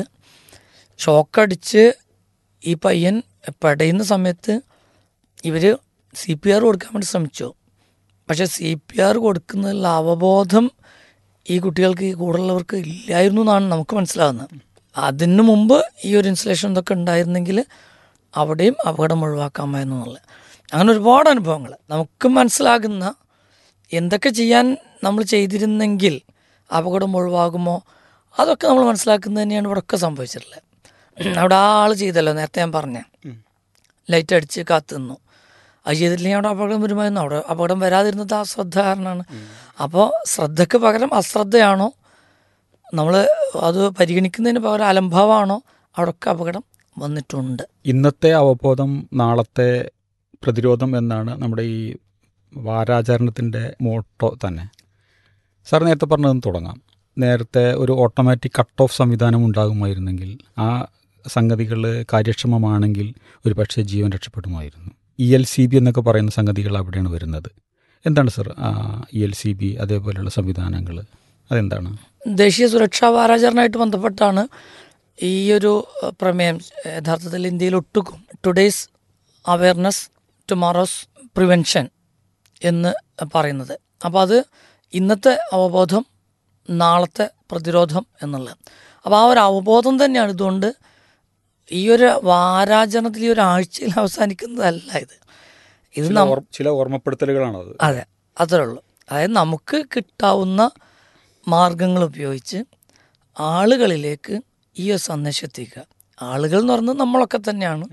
ഷോക്കടിച്ച് ഈ പയ്യൻ പെടയുന്ന സമയത്ത് ഇവർ സി പി ആർ കൊടുക്കാൻ വേണ്ടി ശ്രമിച്ചു. പക്ഷേ സി പി ആർ കൊടുക്കുന്നതിലുള്ള അവബോധം ഈ കുട്ടികൾക്ക് ഈ കൂടുതലുള്ളവർക്ക് ഇല്ലായിരുന്നു എന്നാണ് നമുക്ക് മനസ്സിലാകുന്നത്. അതിന് മുമ്പ് ഈ ഒരു ഇൻസുലേഷൻ ഇതൊക്കെ ഉണ്ടായിരുന്നെങ്കിൽ അവിടെയും അപകടം ഒഴിവാക്കാമായിരുന്നു എന്നുള്ളത്. അങ്ങനെ ഒരുപാട് അനുഭവങ്ങൾ നമുക്ക് മനസ്സിലാകുന്ന, എന്തൊക്കെ ചെയ്യാൻ നമ്മൾ ചെയ്തിരുന്നെങ്കിൽ അപകടം ഒഴിവാകുമോ അതൊക്കെ നമ്മൾ മനസ്സിലാക്കുന്നത് തന്നെയാണ് ഇവിടെയൊക്കെ സംഭവിച്ചിട്ടുള്ളത്. അവിടെ ആ ആൾ ചെയ്തല്ലോ, നേരത്തെ ഞാൻ പറഞ്ഞ ലൈറ്റ് അടിച്ച് കാത്തു നിന്നു. അത് ചെയ്തിട്ടില്ലെങ്കിൽ അവിടെ അപകടം വരുമായിരുന്നു. അവിടെ അപകടം വരാതിരുന്നത് ആ ശ്രദ്ധ കാരണമാണ്. അപ്പോൾ ശ്രദ്ധയ്ക്ക് പകരം അശ്രദ്ധയാണോ, നമ്മൾ അത് പരിഗണിക്കുന്നതിന് പകരം അലംഭാവമാണോ, അവിടെയൊക്കെ അപകടം വന്നിട്ടുണ്ട്. ഇന്നത്തെ അവബോധം നാളത്തെ പ്രതിരോധം എന്നാണ് നമ്മുടെ ഈ വാരാചരണത്തിൻ്റെ മോട്ടോ തന്നെ. സാർ നേരത്തെ പറഞ്ഞതെന്ന് തുടങ്ങാം. നേരത്തെ ഒരു ഓട്ടോമാറ്റിക് കട്ട് ഓഫ് സംവിധാനം ഉണ്ടാകുമായിരുന്നെങ്കിൽ, ആ സംഗതികൾ കാര്യക്ഷമമാണെങ്കിൽ ഒരു പക്ഷേ ജീവൻ രക്ഷപ്പെടുമായിരുന്നു. ഇ എൽ സി ബി എന്നൊക്കെ പറയുന്ന സംഗതികൾ അവിടെയാണ് വരുന്നത്. എന്താണ് sir E L C B അതേപോലെയുള്ള സംവിധാനങ്ങൾ, അതെന്താണ്? ദേശീയ സുരക്ഷാ വാരാചരണമായിട്ട് ബന്ധപ്പെട്ടാണ് ഈ ഒരു പ്രമേയം യഥാർത്ഥത്തിൽ ഇന്ത്യയിൽ ഒട്ടുക്കും. ടുഡേയ്സ് അവയർനെസ് ടുമോറോസ് പ്രിവെൻഷൻ എന്ന് പറയുന്നത്. അപ്പോൾ അത് ഇന്നത്തെ അവബോധം, നാളത്തെ പ്രതിരോധം എന്നുള്ളത്. അപ്പോൾ ആ ഒരു അവബോധം തന്നെയാണ് ഇതുകൊണ്ട് ഈ ഒരു വാരാചരണത്തിൽ ഈ ഒരു ആഴ്ചയിൽ അവസാനിക്കുന്നതല്ല ഇത്. ഇത് ചില ഓർമ്മപ്പെടുത്തലുകളാണത്. അതെ, അത്രേ ഉള്ളൂ. അതായത് നമുക്ക് കിട്ടാവുന്ന മാർഗങ്ങൾ ഉപയോഗിച്ച് ആളുകളിലേക്ക് ഈ ഒരു സന്ദേശം എത്തിക്കുക. ആളുകൾ എന്ന് പറയുന്നത് നമ്മളൊക്കെ തന്നെയാണ്.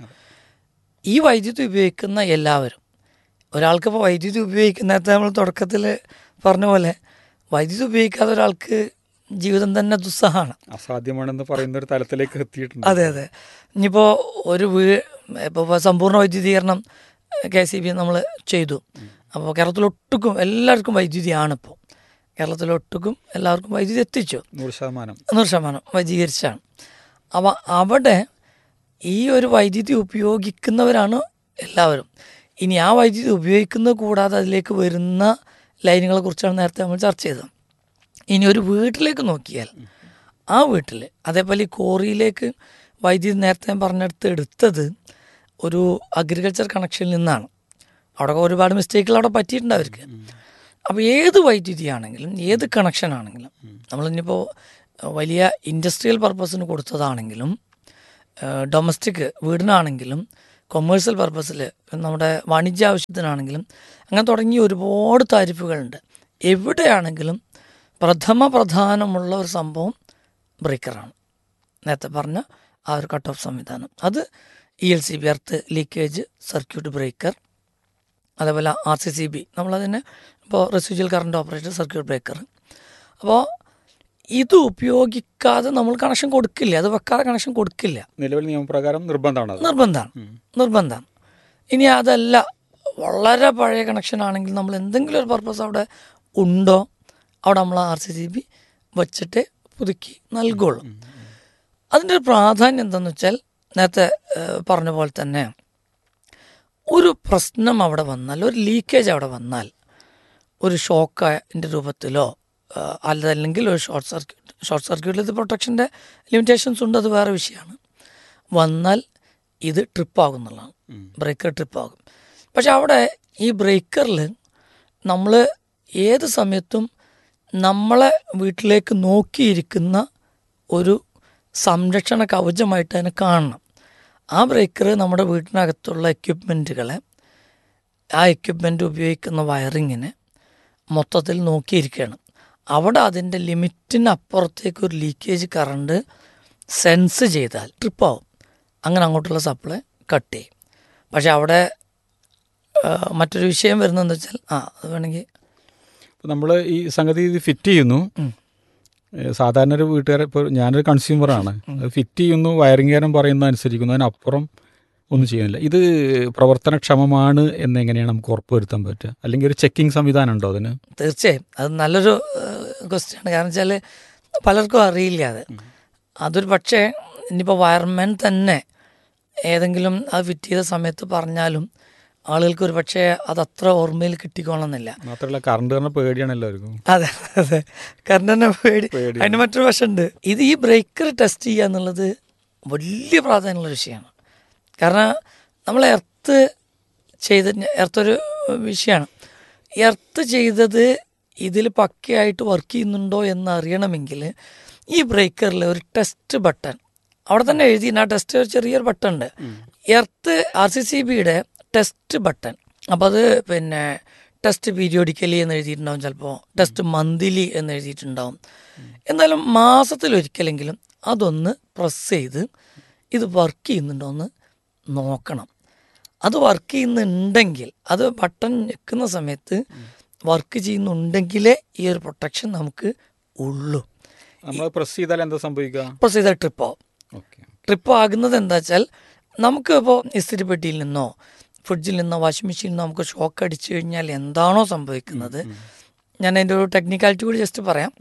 ഈ വൈദ്യുതി ഉപയോഗിക്കുന്ന എല്ലാവരും, ഒരാൾക്കിപ്പോൾ വൈദ്യുതി ഉപയോഗിക്കുന്ന, നേരത്തെ നമ്മൾ തുടക്കത്തിൽ പറഞ്ഞ പോലെ വൈദ്യുതി ഉപയോഗിക്കാതെ ഒരാൾക്ക് ജീവിതം തന്നെ ദുസ്സഹമാണ്, അസാധ്യമാണെന്ന് പറയുന്ന ഒരു തലത്തിലേക്ക് എത്തിയിട്ടുണ്ട്. അതെ അതെ. ഇനിയിപ്പോൾ ഒരു വീ ഇപ്പോൾ സമ്പൂർണ്ണ വൈദ്യുതീകരണം കെ സി ബി നമ്മൾ ചെയ്തു. അപ്പോൾ കേരളത്തിലൊട്ടുക്കും എല്ലാവർക്കും വൈദ്യുതിയാണ്. ഇപ്പോൾ കേരളത്തിലൊട്ടുക്കും എല്ലാവർക്കും വൈദ്യുതി എത്തിച്ചു, നൂറ് ശതമാനം നൂറ് ശതമാനം വൈദ്യുതീകരിച്ചാണ്. അപ്പോൾ അവിടെ ഈ ഒരു വൈദ്യുതി ഉപയോഗിക്കുന്നവരാണ് എല്ലാവരും. ഇനി ആ വൈദ്യുതി ഉപയോഗിക്കുന്നത് കൂടാതെ അതിലേക്ക് വരുന്ന ലൈനുകളെ കുറിച്ചാണ് നേരത്തെ നമ്മൾ ചർച്ച ചെയ്തത്. ഇനി ഒരു വീട്ടിലേക്ക് നോക്കിയാൽ ആ വീട്ടിൽ അതേപോലെ ഈ കോറിയിലേക്ക് വൈദ്യുതി നേരത്തെ ഞാൻ പറഞ്ഞെടുത്ത് എടുത്തത് ഒരു അഗ്രികൾച്ചർ കണക്ഷനിൽ നിന്നാണ്. അവിടെ ഒരുപാട് മിസ്റ്റേക്കുകൾ അവിടെ പറ്റിയിട്ടുണ്ട് അവർക്ക്. അപ്പോൾ ഏത് വൈദ്യുതിയാണെങ്കിലും ഏത് കണക്ഷൻ ആണെങ്കിലും, നമ്മളിനിപ്പോൾ വലിയ ഇൻഡസ്ട്രിയൽ പർപ്പസിന് കൊടുത്തതാണെങ്കിലും ഡൊമസ്റ്റിക് വീടിനാണെങ്കിലും കൊമേഴ്സ്യൽ പർപ്പസിൽ നമ്മുടെ വാണിജ്യ ആവശ്യത്തിനാണെങ്കിലും അങ്ങനെ തുടങ്ങി ഒരുപാട് താരിഫുകളുണ്ട്. എവിടെയാണെങ്കിലും പ്രഥമ പ്രധാനമുള്ള ഒരു സംഭവം ബ്രേക്കറാണ്. നേരത്തെ പറഞ്ഞ ആ ഒരു കട്ട് ഓഫ് സംവിധാനം, അത് E L C B, earth leakage circuit breaker, അതേപോലെ ആർ സി സി ബി, നമ്മളതിനെ ഇപ്പോൾ residual current operated circuit breaker. അപ്പോൾ ഇത് ഉപയോഗിക്കാതെ നമ്മൾ കണക്ഷൻ കൊടുക്കില്ല, അത് വെക്കാതെ കണക്ഷൻ കൊടുക്കില്ല. നിലവിൽ നിയമപ്രകാരം നിർബന്ധമാണ് നിർബന്ധമാണ് നിർബന്ധമാണ് ഇനി അതല്ല, വളരെ പഴയ കണക്ഷൻ ആണെങ്കിൽ നമ്മൾ എന്തെങ്കിലും ഒരു പർപ്പസ് അവിടെ ഉണ്ടോ അവിടെ നമ്മൾ ആർ സി സി ബി വച്ചിട്ട് പുതുക്കി നൽകുള്ളൂ. അതിൻ്റെ ഒരു പ്രാധാന്യം എന്താണെന്ന് വെച്ചാൽ നേരത്തെ പറഞ്ഞ പോലെ തന്നെ ഒരു പ്രശ്നം അവിടെ വന്നാൽ, ഒരു ലീക്കേജ് അവിടെ വന്നാൽ, ഒരു ഷോക്കിൻ്റെ രൂപത്തിലോ അതല്ലെങ്കിൽ ഒരു ഷോർട്ട് സർക്യൂട്ട് ഷോർട്ട് സർക്യൂട്ടിൽ ഇത് പ്രൊട്ടക്ഷൻ്റെ ലിമിറ്റേഷൻസ് ഉണ്ട്, അത് വേറെ വിഷയമാണ്. വന്നാൽ ഇത് ട്രിപ്പാകും എന്നുള്ളതാണ്, ബ്രേക്കർ ട്രിപ്പാകും. പക്ഷെ അവിടെ ഈ ബ്രേക്കറിൽ നമ്മൾ ഏത് സമയത്തും നമ്മളെ വീട്ടിലേക്ക് നോക്കിയിരിക്കുന്ന ഒരു സംരക്ഷണ കവചമായിട്ട് അതിനെ കാണണം. ആ ബ്രേക്കർ നമ്മുടെ വീട്ടിനകത്തുള്ള എക്യുപ്മെൻറ്റുകളെ, ആ എക്യുപ്മെൻറ്റ് ഉപയോഗിക്കുന്ന വയറിങ്ങിനെ മൊത്തത്തിൽ നോക്കിയിരിക്കുകയാണ്. അവിടെ അതിൻ്റെ ലിമിറ്റിനപ്പുറത്തേക്ക് ഒരു ലീക്കേജ് കറണ്ട് സെൻസ് ചെയ്താൽ ട്രിപ്പാവും, അങ്ങനെ അങ്ങോട്ടുള്ള സപ്ലൈ കട്ട് ചെയ്യും. പക്ഷെ അവിടെ മറ്റൊരു വിഷയം വരുന്നതെന്ന് വെച്ചാൽ ആ അത് വേണമെങ്കിൽ നമ്മൾ ഈ സംഗതി ഇത് ഫിറ്റ് ചെയ്യുന്നു. സാധാരണ ഒരു വീട്ടുകാരെ, ഇപ്പോൾ ഞാനൊരു കൺസ്യൂമറാണ്, അത് ഫിറ്റ് ചെയ്യുന്നു, വയറിംഗുകാരൻ പറയുന്നത് അനുസരിക്കുന്നു, അതിനപ്പുറം ഒന്നും ചെയ്യുന്നില്ല. ഇത് പ്രവർത്തനക്ഷമമാണ് എന്നെങ്ങനെയാണ് നമുക്ക് ഉറപ്പുവരുത്താൻ പറ്റുക? അല്ലെങ്കിൽ ഒരു ചെക്കിംഗ് സംവിധാനം ഉണ്ടോ അതിന്? തീർച്ചയായും അത് നല്ലൊരു ക്വസ്റ്റ്യൻ ആണ്. കാരണം വെച്ചാൽ പലർക്കും അറിയില്ല അത്. അതൊരു പക്ഷേ ഇനിയിപ്പോൾ വയർമാൻ തന്നെ ഏതെങ്കിലും അത് ഫിറ്റ് ചെയ്ത സമയത്ത് പറഞ്ഞാലും ആളുകൾക്ക് ഒരു പക്ഷേ അതത്ര ഓർമ്മയിൽ കിട്ടിക്കോണമെന്നില്ല. മാത്രമല്ല കറണ്ട് തന്നെ പേടിയാണ് എല്ലാവർക്കും. അതെ അതെ, കറണ്ട് തന്നെ പേടി. അതിന് മറ്റൊരു വശമുണ്ട്. ഇത് ഈ ബ്രേക്കർ ടെസ്റ്റ് ചെയ്യുക എന്നുള്ളത് വലിയ പ്രാധാന്യമുള്ള വിഷയമാണ്. കാരണം നമ്മൾ എർത്ത് ചെയ്ത എർത്തൊരു വിഷയമാണ്. എർത്ത് ചെയ്തത് ഇതിൽ പക്കയായിട്ട് വർക്ക് ചെയ്യുന്നുണ്ടോ എന്ന് അറിയണമെങ്കിൽ ഈ ബ്രേക്കറിൽ ഒരു ടെസ്റ്റ് ബട്ടൺ അവിടെ തന്നെ എഴുതി, ആ ടെസ്റ്റ് ഒരു ചെറിയൊരു ബട്ടൺ ഉണ്ട്, എർത്ത് ആർ സി സി ബിയുടെ ടെസ്റ്റ് ബട്ടൺ. അപ്പോൾ അത് പിന്നെ ടെസ്റ്റ് പീരിയോഡിക്കലി എന്ന് എഴുതിയിട്ടുണ്ടാവും, ചിലപ്പോൾ ടെസ്റ്റ് മന്ത്ലി എന്ന് എഴുതിയിട്ടുണ്ടാവും. എന്നാലും മാസത്തിലൊരിക്കലെങ്കിലും അതൊന്ന് പ്രസ് ചെയ്ത് ഇത് വർക്ക് ചെയ്യുന്നുണ്ടോ എന്ന് നോക്കണം. അത് വർക്ക് ചെയ്യുന്നുണ്ടെങ്കിൽ, അത് ബട്ടൺ ഞെക്കുന്ന സമയത്ത് വർക്ക് ചെയ്യുന്നുണ്ടെങ്കിലേ ഈ ഒരു പ്രൊട്ടക്ഷൻ നമുക്ക് ഉള്ളൂ. നമ്മൾ പ്രസ് ചെയ്താൽ എന്താ സംഭവിക്കുക? പ്രസ് ചെയ്താൽ ട്രിപ്പ് ആവും. ട്രിപ്പ് ആകുന്നത് എന്താ വെച്ചാൽ, നമുക്ക് ഇപ്പോൾ ഇസ്തിരിപ്പെട്ടിയിൽ നിന്നോ ഫ്രിഡ്ജിൽ നിന്നോ വാഷിംഗ് മെഷീനിൽ നിന്നോ നമുക്ക് ഷോക്ക് അടിച്ചു കഴിഞ്ഞാൽ എന്താണോ സംഭവിക്കുന്നത്, ഞാൻ അതിൻ്റെ ഒരു ടെക്നിക്കാലിറ്റി കൂടി ജസ്റ്റ് പറയാം.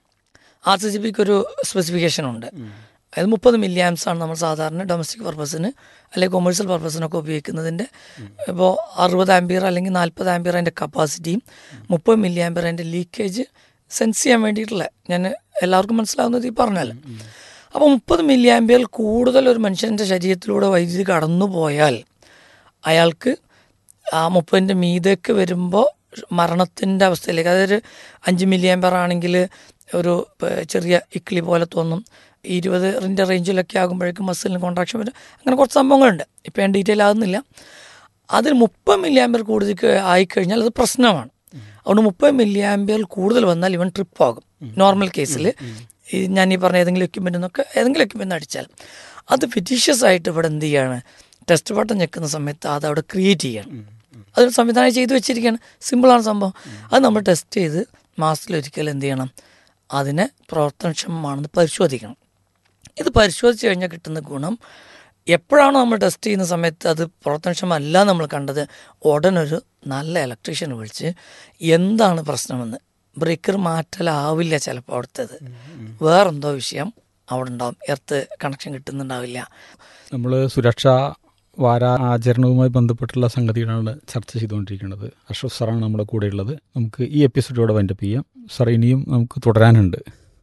ആർ സി സി ബിക്ക് ഒരു സ്പെസിഫിക്കേഷൻ ഉണ്ട്. അതായത് മുപ്പത് മില്ലി ആംസ് ആണ് നമ്മൾ സാധാരണ ഡൊമസ്റ്റിക് പർപ്പസിന് അല്ലെങ്കിൽ കൊമേഴ്സ്യൽ പർപ്പസിനൊക്കെ ഉപയോഗിക്കുന്നതിൻ്റെ. ഇപ്പോൾ അറുപത് ആംപിയർ അല്ലെങ്കിൽ നാൽപ്പത് ആംപിയർ അതിൻ്റെ കപ്പാസിറ്റിയും മുപ്പത് മില്ലി ആംപിയർ അതിൻ്റെ ലീക്കേജ് സെൻസ് ചെയ്യാൻ വേണ്ടിയിട്ടുള്ള, ഞാൻ എല്ലാവർക്കും മനസ്സിലാവുന്നത് ഈ പറഞ്ഞല്ലോ. അപ്പോൾ മുപ്പത് മില്ലി ആംപിയർ കൂടുതൽ ഒരു മനുഷ്യൻ്റെ ശരീരത്തിലൂടെ വൈദ്യുതി കടന്നു പോയാൽ അയാൾക്ക് ആ മുപ്പതിൻ്റെ മീതേക്ക് വരുമ്പോൾ മരണത്തിൻ്റെ അവസ്ഥയിലേക്ക്, അതായത് അഞ്ച് മില്ലി ആംപിയർ ആണെങ്കിൽ ഒരു ചെറിയ ഇക്കിളി പോലെ തോന്നും, ഇരുപതിൻ്റെ റേഞ്ചിലൊക്കെ ആകുമ്പോഴേക്കും മസിലിന് കോൺട്രാക്ഷൻ വരും, അങ്ങനെ കുറച്ച് സംഭവങ്ങളുണ്ട്. ഇപ്പം ഞാൻ ഡീറ്റെയിൽ ആകുന്നില്ല. അതിൽ മുപ്പത് മില്ലി ആംപിയർ കൂടുതൽ ആയിക്കഴിഞ്ഞാൽ അത് പ്രശ്നമാണ്. അതുകൊണ്ട് മുപ്പത് മില്ലി ആംപിയർ കൂടുതൽ വന്നാൽ ഇവൻ ട്രിപ്പ് ആകും. നോർമൽ കേസിൽ ഈ ഞാൻ ഈ പറഞ്ഞ ഏതെങ്കിലും എക്യുപ്മെൻറ്റിൽ നിന്നൊക്കെ ഏതെങ്കിലും എക്യുപ്മെൻറ്റ് അടിച്ചാൽ അത് ഫിറ്റീഷ്യസ് ആയിട്ട് ഇവിടെ എന്ത് ചെയ്യാണ്, ടെസ്റ്റ് ബട്ടൺ ഞെക്കുന്ന സമയത്ത് അത് അവിടെ ക്രിയേറ്റ് ചെയ്യണം. അതൊരു സംവിധാനം ചെയ്ത് വെച്ചിരിക്കുകയാണ്. സിമ്പിളാണ് സംഭവം. അത് നമ്മൾ ടെസ്റ്റ് ചെയ്ത് മാസത്തിലൊരിക്കൽ എന്ത് ചെയ്യണം, അതിനെ പ്രവർത്തനക്ഷമമാണെന്ന് പരിശോധിക്കണം. ഇത് പരിശോധിച്ച് കഴിഞ്ഞാൽ കിട്ടുന്ന ഗുണം, എപ്പോഴാണോ നമ്മൾ ടെസ്റ്റ് ചെയ്യുന്ന സമയത്ത് അത് പ്രവർത്തനക്ഷമല്ല നമ്മൾ കണ്ടത്, ഉടനൊരു നല്ല ഇലക്ട്രീഷ്യനെ വിളിച്ച് എന്താണ് പ്രശ്നമെന്ന്, ബ്രേക്കർ മാറ്റലാവില്ല ചിലപ്പോൾ അവിടുത്തേത്, വേറെന്തോ വിഷയം അവിടെ ഉണ്ടാവും, എർത്ത് കണക്ഷൻ കിട്ടുന്നുണ്ടാവില്ല. നമ്മൾ സുരക്ഷാ വാരാചരണവുമായി ബന്ധപ്പെട്ടുള്ള സംഗതികളാണ് ചർച്ച ചെയ്തുകൊണ്ടിരിക്കുന്നത്. അഷ്റഫ് സാറാണ് നമ്മുടെ കൂടെയുള്ളത്. നമുക്ക് ഈ എപ്പിസോഡോടെ വൈൻഡപ്പ് ചെയ്യാം. സാർ, ഇനിയും നമുക്ക് തുടരാനുണ്ട്.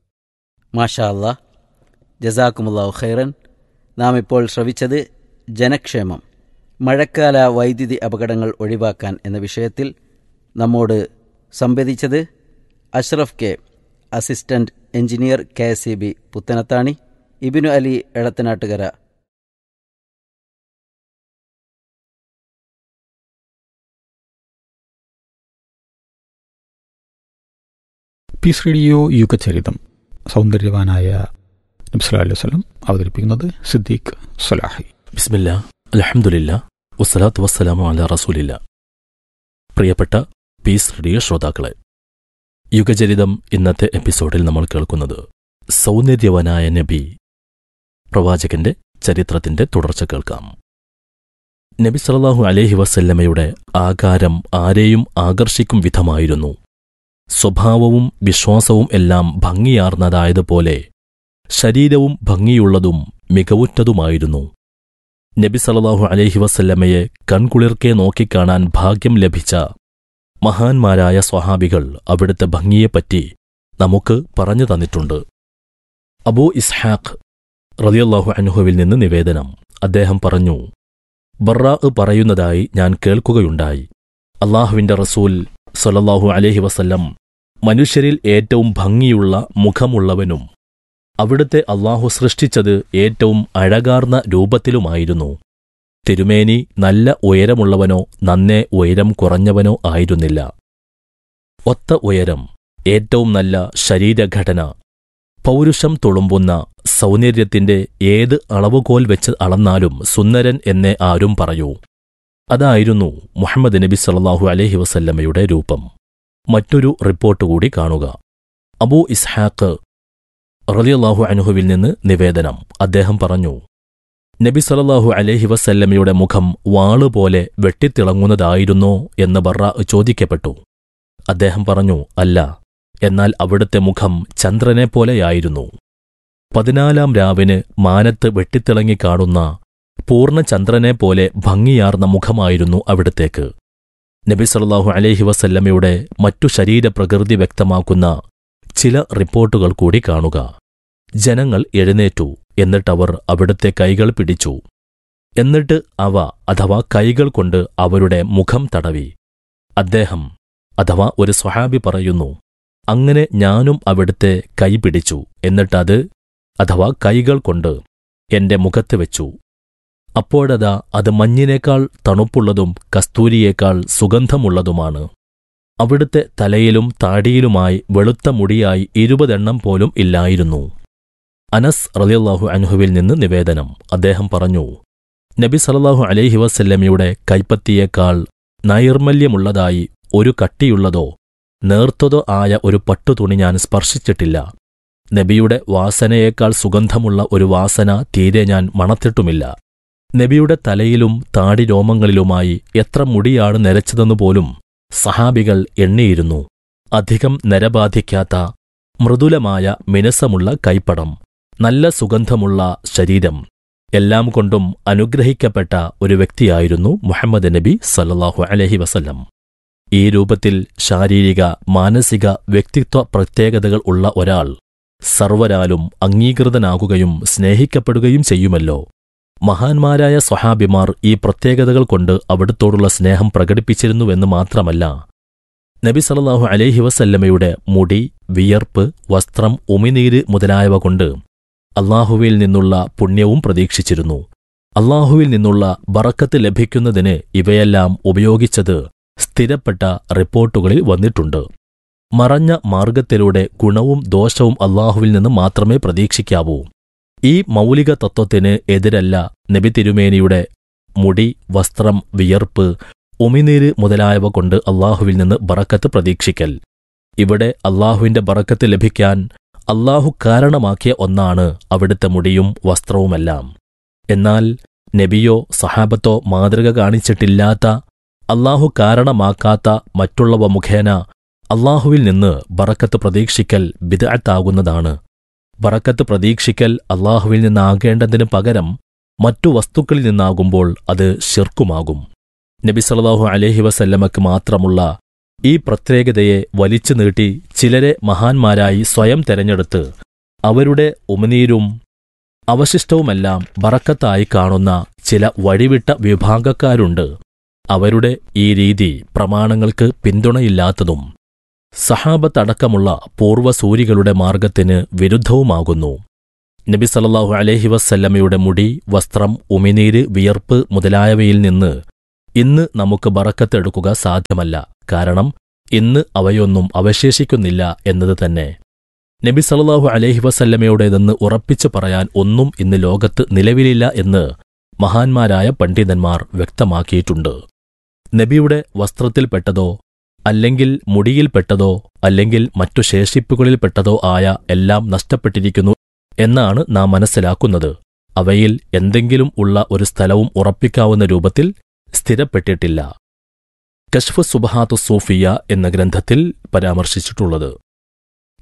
മാഷാ അല്ലാ, ജസാക്കുമുല്ലാഹു ഖൈറൻ. നാം ഇപ്പോൾ ശ്രവിച്ചത് ജനക്ഷേമം, മഴക്കാല വൈദ്യുതി അപകടങ്ങൾ ഒഴിവാക്കാൻ എന്ന വിഷയത്തിൽ നമ്മോട് സംവദിച്ചത് Ashraf K, assistant engineer, K S E B Puthanathani, ഇബിനു അലി എടത്തനാട്ടുകര. പീസ് റേഡിയോ യുഗചരിതം, സൗന്ദര്യവാനായ നബി സല്ലല്ലാഹു അലൈഹി വസല്ലം അവതരിപ്പിക്കുന്നത് സിദ്ദീഖ് സലാഹി. ബിസ്മില്ലാ, അൽഹംദുലില്ലാ, വസ്സലാത്തു വസ്സലാമു അലാ റസൂലില്ലാ. പ്രിയപ്പെട്ട പീസ് റേഡിയോ ശ്രോതാക്കളെ, യുഗചരിതം ഇന്നത്തെ എപ്പിസോഡിൽ നമ്മൾ കേൾക്കുന്നത് സൗന്ദര്യവനായ നബി പ്രവാചകന്റെ ചരിത്രത്തിന്റെ തുടർച്ച കേൾക്കാം. നബി സല്ലല്ലാഹു അലൈഹി വസല്ലമയുടെ ആകാരം ആരെയും ആകർഷിക്കും വിധമായിരുന്നു. സ്വഭാവവും വിശ്വാസവും എല്ലാം ഭംഗിയാർന്നതായതുപോലെ ശരീരവും ഭംഗിയുള്ളതും മികവുറ്റതുമായിരുന്നു. നബി സല്ലല്ലാഹു അലൈഹി വസല്ലമയെ കൺകുളിർക്കെ നോക്കിക്കാണാൻ ഭാഗ്യം ലഭിച്ച മഹാന്മാരായ സ്വഹാബികൾ അവിടുത്തെ ഭംഗിയെപ്പറ്റി നമുക്ക് പറഞ്ഞു തന്നിട്ടുണ്ട്. അബൂ ഇസ്ഹാഖ് റളിയല്ലാഹു അൻഹുവിൽ നിന്ന് നിവേദനം. അദ്ദേഹം പറഞ്ഞു, ബർറാ പറയുന്നതായി ഞാൻ കേൾക്കുകയുണ്ടായി. അല്ലാഹുവിന്റെ റസൂൽ സ്വല്ലല്ലാഹു അലൈഹി വസല്ലം മനുഷ്യരിൽ ഏറ്റവും ഭംഗിയുള്ള മുഖമുള്ളവനും അവിടുത്തെ അല്ലാഹു സൃഷ്ടിച്ചത് ഏറ്റവും അഴകാർന്ന രൂപത്തിലുമായിരുന്നു. തിരുമേനി നല്ല ഉയരമുള്ളവനോ നന്നേ ഉയരം കുറഞ്ഞവനോ ആയിരുന്നില്ല. ഒത്ത ഉയരം, ഏറ്റവും നല്ല ശരീരഘടന, പൗരുഷം തുളുമ്പുന്ന സൗന്ദര്യത്തിന്റെ ഏത് അളവുകോൽ വെച്ച് അളന്നാലും സുന്ദരൻ എന്നേ ആരും പറയൂ. അതായിരുന്നു മുഹമ്മദ് നബി സല്ലല്ലാഹു അലൈഹി വസല്ലമയുടെ രൂപം. മറ്റൊരു റിപ്പോർട്ട് കൂടി കാണുക. അബൂ ഇസ്ഹാഖ് റളിയല്ലാഹു അൻഹുവിൽ നിന്ന് നിവേദനം. അദ്ദേഹം പറഞ്ഞു, നബി സല്ലല്ലാഹു അലൈഹി വസല്ലമയുടെ മുഖം വാളുപോലെ വെട്ടിത്തിളങ്ങുന്നതായിരുന്നോ എന്ന് ബർറാ ചോദിക്കപ്പെട്ടു. അദ്ദേഹം പറഞ്ഞു, അല്ല, എന്നാൽ അവിടുത്തെ മുഖം ചന്ദ്രനെപ്പോലെയായിരുന്നു. പതിനാലാം രാവിന് മാനത്ത് വെട്ടിത്തിളങ്ങി കാണുന്ന പൂർണ്ണചന്ദ്രനെപ്പോലെ ഭംഗിയാർന്ന മുഖമായിരുന്നു അവിടത്തേക്ക്. നബി സല്ലല്ലാഹു അലൈഹി വസല്ലമയുടെ മറ്റു ശരീരപ്രകൃതി വ്യക്തമാക്കുന്ന ചില റിപ്പോർട്ടുകൾ കൂടി കാണുക. ജനങ്ങൾ എഴുന്നേറ്റു. എന്നിട്ടവർ അവിടുത്തെ കൈകൾ പിടിച്ചു. എന്നിട്ട് അവ അഥവാ കൈകൾ കൊണ്ട് അവരുടെ മുഖം തടവി. അദ്ദേഹം അഥവാ ഒരു സ്വഹാബി പറയുന്നു, അങ്ങനെ ഞാനും അവിടുത്തെ കൈ പിടിച്ചു. എന്നിട്ടത് അഥവാ കൈകൾ കൊണ്ട് എന്റെ മുഖത്ത് വെച്ചു. അപ്പോഴതാ അത് മഞ്ഞിനേക്കാൾ തണുപ്പുള്ളതും കസ്തൂരിയേക്കാൾ സുഗന്ധമുള്ളതുമാണ്. അവിടുത്തെ തലയിലും താടിയിലുമായി വെളുത്ത മുടിയായി ഇരുപതെണ്ണം പോലും ഇല്ലായിരുന്നു. അനസ് റളിയല്ലാഹു അൻഹുവിൽ നിന്ന് നിവേദനം. അദ്ദേഹം പറഞ്ഞു, നബി സല്ലല്ലാഹു അലൈഹി വസല്ലമയുടെ കൈപ്പത്തിയേക്കാൾ നൈർമല്യമുള്ളതായി ഒരു കട്ടിയുള്ളതോ നേർത്തതോ ആയ ഒരു പട്ടുതുണി ഞാൻ സ്പർശിച്ചിട്ടില്ല. നബിയുടെ വാസനയേക്കാൾ സുഗന്ധമുള്ള ഒരു വാസന തീരെ ഞാൻ മണത്തിട്ടുമില്ല. നബിയുടെ തലയിലും താടിരോമങ്ങളിലുമായി എത്ര മുടിയാണ് നരച്ചതെന്നുപോലും സഹാബികൾ എണ്ണിയിരുന്നു. അധികം നരബാധിക്കാത്ത മൃദുലമായ മിനുസമുള്ള കൈപ്പടം, നല്ല സുഗന്ധമുള്ള ശരീരം, എല്ലാം കൊണ്ടും അനുഗ്രഹിക്കപ്പെട്ട ഒരു വ്യക്തിയായിരുന്നു മുഹമ്മദ് നബി സല്ലല്ലാഹു അലൈഹി വസല്ലം. ഈ രൂപത്തിൽ ശാരീരിക മാനസിക വ്യക്തിത്വ പ്രത്യേകതകൾ ഉള്ള ഒരാൾ സർവരാലും അംഗീകൃതനാകുകയും സ്നേഹിക്കപ്പെടുകയും ചെയ്യുമല്ലോ. മഹാന്മാരായ സ്വഹാബിമാർ ഈ പ്രത്യേകതകൾ കൊണ്ട് അവിടുത്തോടുള്ള സ്നേഹം പ്രകടിപ്പിച്ചിരുന്നുവെന്ന് മാത്രമല്ല, നബി സല്ലല്ലാഹു അലൈഹി വസല്ലമയുടെ മുടി, വിയർപ്പ്, വസ്ത്രം, ഉമിനീര് മുതലായവ കൊണ്ട് അല്ലാഹുവിൽ നിന്നുള്ള പുണ്യവും പ്രതീക്ഷിച്ചിരുന്നു. അല്ലാഹുവിൽ നിന്നുള്ള ബറക്കത്ത് ലഭിക്കുന്നതിന് ഇവയെല്ലാം ഉപയോഗിച്ചത് സ്ഥിരപ്പെട്ട റിപ്പോർട്ടുകളിൽ വന്നിട്ടുണ്ട്. മറഞ്ഞ മാർഗത്തിലൂടെ ഗുണവും ദോഷവും അല്ലാഹുവിൽ നിന്ന് മാത്രമേ പ്രതീക്ഷിക്കാവൂ. ഈ മൗലിക തത്വത്തിന് എതിരല്ല നബി തിരുമേനിയുടെ മുടി, വസ്ത്രം, വിയർപ്പ്, ഉമിനീര് മുതലായവ കൊണ്ട് അല്ലാഹുവിൽ നിന്ന് ബറക്കത്ത് പ്രതീക്ഷിക്കൽ. ഇവിടെ അല്ലാഹുവിന്റെ ബറക്കത്ത് ലഭിക്കാൻ അല്ലാഹു കാരണമാക്കിയ ഒന്നാണ് അവിടുത്തെ മുടിയും വസ്ത്രവുമെല്ലാം. എന്നാൽ നബിയോ സഹാബത്തോ മാതൃക കാണിച്ചിട്ടില്ലാത്ത, അല്ലാഹു കാരണമാക്കാത്ത മറ്റുള്ളവ മുഖേന അല്ലാഹുവിൽ നിന്ന് ബറക്കത്ത് പ്രതീക്ഷിക്കൽ ബിദ്അത്താകുന്നതാണ്. ബറക്കത്ത് പ്രതീക്ഷിക്കൽ അല്ലാഹുവിൽ നിന്നാകേണ്ടതിനു പകരം മറ്റു വസ്തുക്കളിൽ നിന്നാകുമ്പോൾ അത് ശിർക്കുമാകും. നബി സല്ലല്ലാഹു അലൈഹി വസല്ലമക്ക് മാത്രമുള്ള ഈ പ്രത്യേകതയെ വലിച്ചു നീട്ടി ചിലരെ മഹാന്മാരായി സ്വയം തെരഞ്ഞെടുത്ത് അവരുടെ ഉമിനീരും അവശിഷ്ടവുമെല്ലാം ബറക്കത്തായി കാണുന്ന ചില വഴിവിട്ട വിഭാഗക്കാരുണ്ട്. അവരുടെ ഈ രീതി പ്രമാണങ്ങൾക്ക് പിന്തുണയില്ലാത്തതും സഹാബത്തടക്കമുള്ള പൂർവ്വസൂരികളുടെ മാർഗത്തിന് വിരുദ്ധവുമാകുന്നു. നബി സല്ലല്ലാഹു അലൈഹി വസല്ലമയുടെ മുടി, വസ്ത്രം, ഉമിനീര്, വിയർപ്പ് മുതലായവയിൽ നിന്ന് ഇന്ന് നമുക്ക് ബറക്കത്തെടുക്കുക സാധ്യമല്ല. കാരണം ഇന്ന് അവയൊന്നും അവശേഷിക്കുന്നില്ല എന്നത് തന്നെ. നബി സല്ലല്ലാഹു അലൈഹി വസല്ലമയുടേതെന്ന് ഉറപ്പിച്ചു പറയാൻ ഒന്നും ഇന്ന് ലോകത്ത് നിലവിലില്ല എന്ന് മഹാന്മാരായ പണ്ഡിതന്മാർ വ്യക്തമാക്കിയിട്ടുണ്ട്. നബിയുടെ വസ്ത്രത്തിൽപ്പെട്ടതോ അല്ലെങ്കിൽ മുടിയിൽപ്പെട്ടതോ അല്ലെങ്കിൽ മറ്റു ശേഷിപ്പുകളിൽപ്പെട്ടതോ ആയ എല്ലാം നഷ്ടപ്പെട്ടിരിക്കുന്നു എന്നാണ് നാം മനസ്സിലാക്കുന്നത്. അവയിൽ എന്തെങ്കിലും ഉള്ള ഒരു സ്ഥലവും ഉറപ്പിക്കാവുന്ന രൂപത്തിൽ സ്ഥിരപ്പെട്ടിട്ടില്ല. കശ്ഫ് സുബ്ഹാത്തു സൂഫിയ എന്ന ഗ്രന്ഥത്തിൽ പരാമർശിച്ചിട്ടുള്ളത്.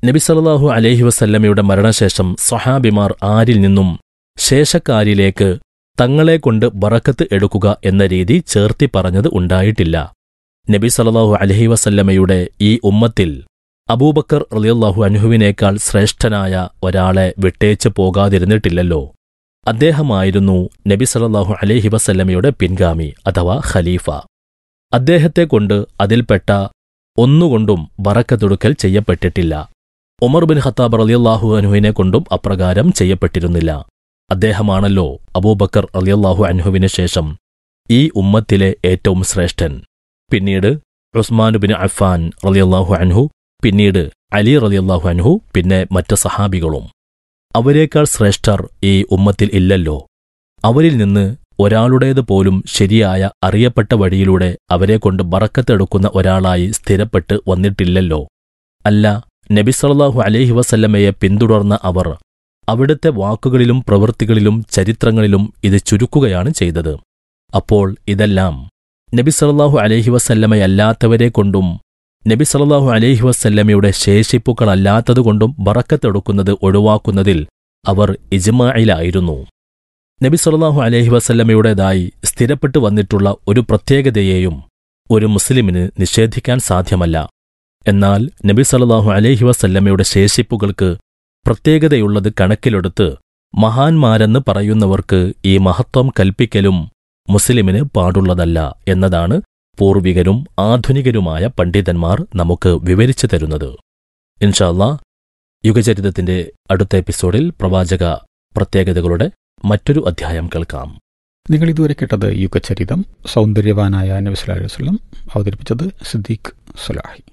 നബി സല്ലല്ലാഹു അലൈഹി വസല്ലമയുടെ മരണശേഷം സ്വഹാബിമാർ ആരിൽ നിന്നും ശേഷക്കാരിലേക്ക് തങ്ങളെക്കൊണ്ട് ബറക്കത്ത് എടുക്കുക എന്ന രീതി ചേർത്തി പറഞ്ഞത് ഉണ്ടായിട്ടില്ല. നബി സല്ലല്ലാഹു അലൈഹി വസല്ലമയുടെ ഈ ഉമ്മത്തിൽ അബൂബക്കർ റളിയല്ലാഹു അൻഹുവിനേക്കാൾ ശ്രേഷ്ഠനായ ഒരാളെ വിട്ടേച്ച് പോകാതിരുന്നിട്ടില്ലല്ലോ. അദ്ദേഹമായിരുന്നു നബി സല്ലല്ലാഹു അലൈഹി വസല്ലമയുടെ പിൻഗാമി അഥവാ ഖലീഫ. അദ്ദേഹത്തെക്കൊണ്ട് അതിൽപ്പെട്ട ഒന്നുകൊണ്ടും ബറക്കത്തൊടുക്കൽ ചെയ്യപ്പെട്ടിട്ടില്ല. ഉമർ ബിൻ ഖത്താബ് റളിയല്ലാഹു അൻഹുവിനെ കൊണ്ടും അപ്രകാരം ചെയ്യപ്പെട്ടിരുന്നില്ല. അദ്ദേഹമാണല്ലോ അബൂബക്കർ റളിയല്ലാഹു അൻഹുവിന് ശേഷം ഈ ഉമ്മത്തിലെ ഏറ്റവും ശ്രേഷ്ഠൻ. പിന്നീട് ഉസ്മാൻ ബിൻ അഫ്ഫാൻ റളിയല്ലാഹു അൻഹു, പിന്നീട് അലി റളിയല്ലാഹു അൻഹു, പിന്നെ മറ്റ് സഹാബികളും. അവരേക്കാൾ ശ്രേഷ്ഠർ ഈ ഉമ്മത്തിൽ ഇല്ലല്ലോ. അവരിൽ നിന്ന് ഒരാളുടേത് പോലും ശരിയായ അറിയപ്പെട്ട വഴിയിലൂടെ അവരെക്കൊണ്ട് ബറക്കത്തെടുക്കുന്ന ഒരാളായി സ്ഥിരപ്പെട്ട് വന്നിട്ടില്ലല്ലോ. അല്ല, നബി സല്ലല്ലാഹു അലൈഹി വസല്ലമയെ പിന്തുടർന്ന അവർ അവിടുത്തെ വാക്കുകളിലും പ്രവൃത്തികളിലും ചരിത്രങ്ങളിലും ഇത് ചുരുക്കുകയാണ് ചെയ്തത്. അപ്പോൾ ഇതെല്ലാം നബി സല്ലല്ലാഹു അലൈഹി വസല്ലമയല്ലാത്തവരെ കൊണ്ടും നബി സല്ലല്ലാഹു അലൈഹി വസല്ലമയുടെ ശേഷിപ്പുകളല്ലാത്തതുകൊണ്ടും ബറക്കത്തെടുക്കുന്നത് ഒഴിവാക്കുന്നതിൽ അവർ ഇജ്മാഇലായിരുന്നു. നബി സല്ലല്ലാഹു അലൈഹി വസല്ലമയുടേതായി സ്ഥിരപ്പെട്ടു വന്നിട്ടുള്ള ഒരു പ്രത്യേകതയെയും ഒരു മുസ്ലിമിന് നിഷേധിക്കാൻ സാധ്യമല്ല. എന്നാൽ നബി സല്ലല്ലാഹു അലൈഹി വസല്ലമയുടെ ശേഷിപ്പുകൾക്ക് പ്രത്യേകതയുള്ളത് കണക്കിലെടുത്ത് മഹാന്മാരെന്ന് പറയുന്നവർക്ക് ഈ മഹത്വം കൽപ്പിക്കലും മുസ്ലിമിന് പാടുള്ളതല്ല എന്നതാണ് പൂർവികരും ആധുനികരുമായ പണ്ഡിതന്മാർ നമുക്ക് വിവരിച്ചു തരുന്നത്. ഇൻഷാ അല്ലാഹ് യുഗചരിതത്തിന്റെ അടുത്ത എപ്പിസോഡിൽ പ്രവാചക പ്രത്യേകതകളുടെ മറ്റൊരു അധ്യായം കേൾക്കാം. നിങ്ങൾ ഇതുവരെ കേട്ടത് യുഗചരിതം. സൗന്ദര്യവാനായ നബി സല്ലല്ലാഹു അലൈഹി വസല്ലം അവതരിപ്പിച്ചത് സിദ്ദീഖ് സലാഹി.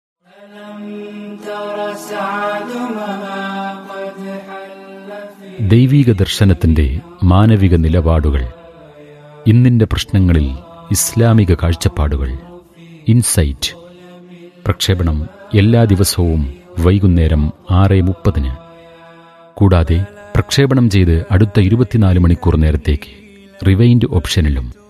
ദൈവീക ദർശനത്തിന്റെ മാനവിക നിലപാടുകൾ, ഇന്നിന്റെ പ്രശ്നങ്ങളിൽ ഇസ്ലാമിക കാഴ്ചപ്പാടുകൾ, ഇൻസൈറ്റ്. പ്രക്ഷേപണം എല്ലാ ദിവസവും വൈകുന്നേരം ആറ് മുപ്പതിന്. കൂടാതെ പ്രക്ഷേപണം ചെയ്ത് അടുത്ത ഇരുപത്തിനാല് മണിക്കൂർ നേരത്തേക്ക് റിവൈൻഡ് ഓപ്ഷനിലും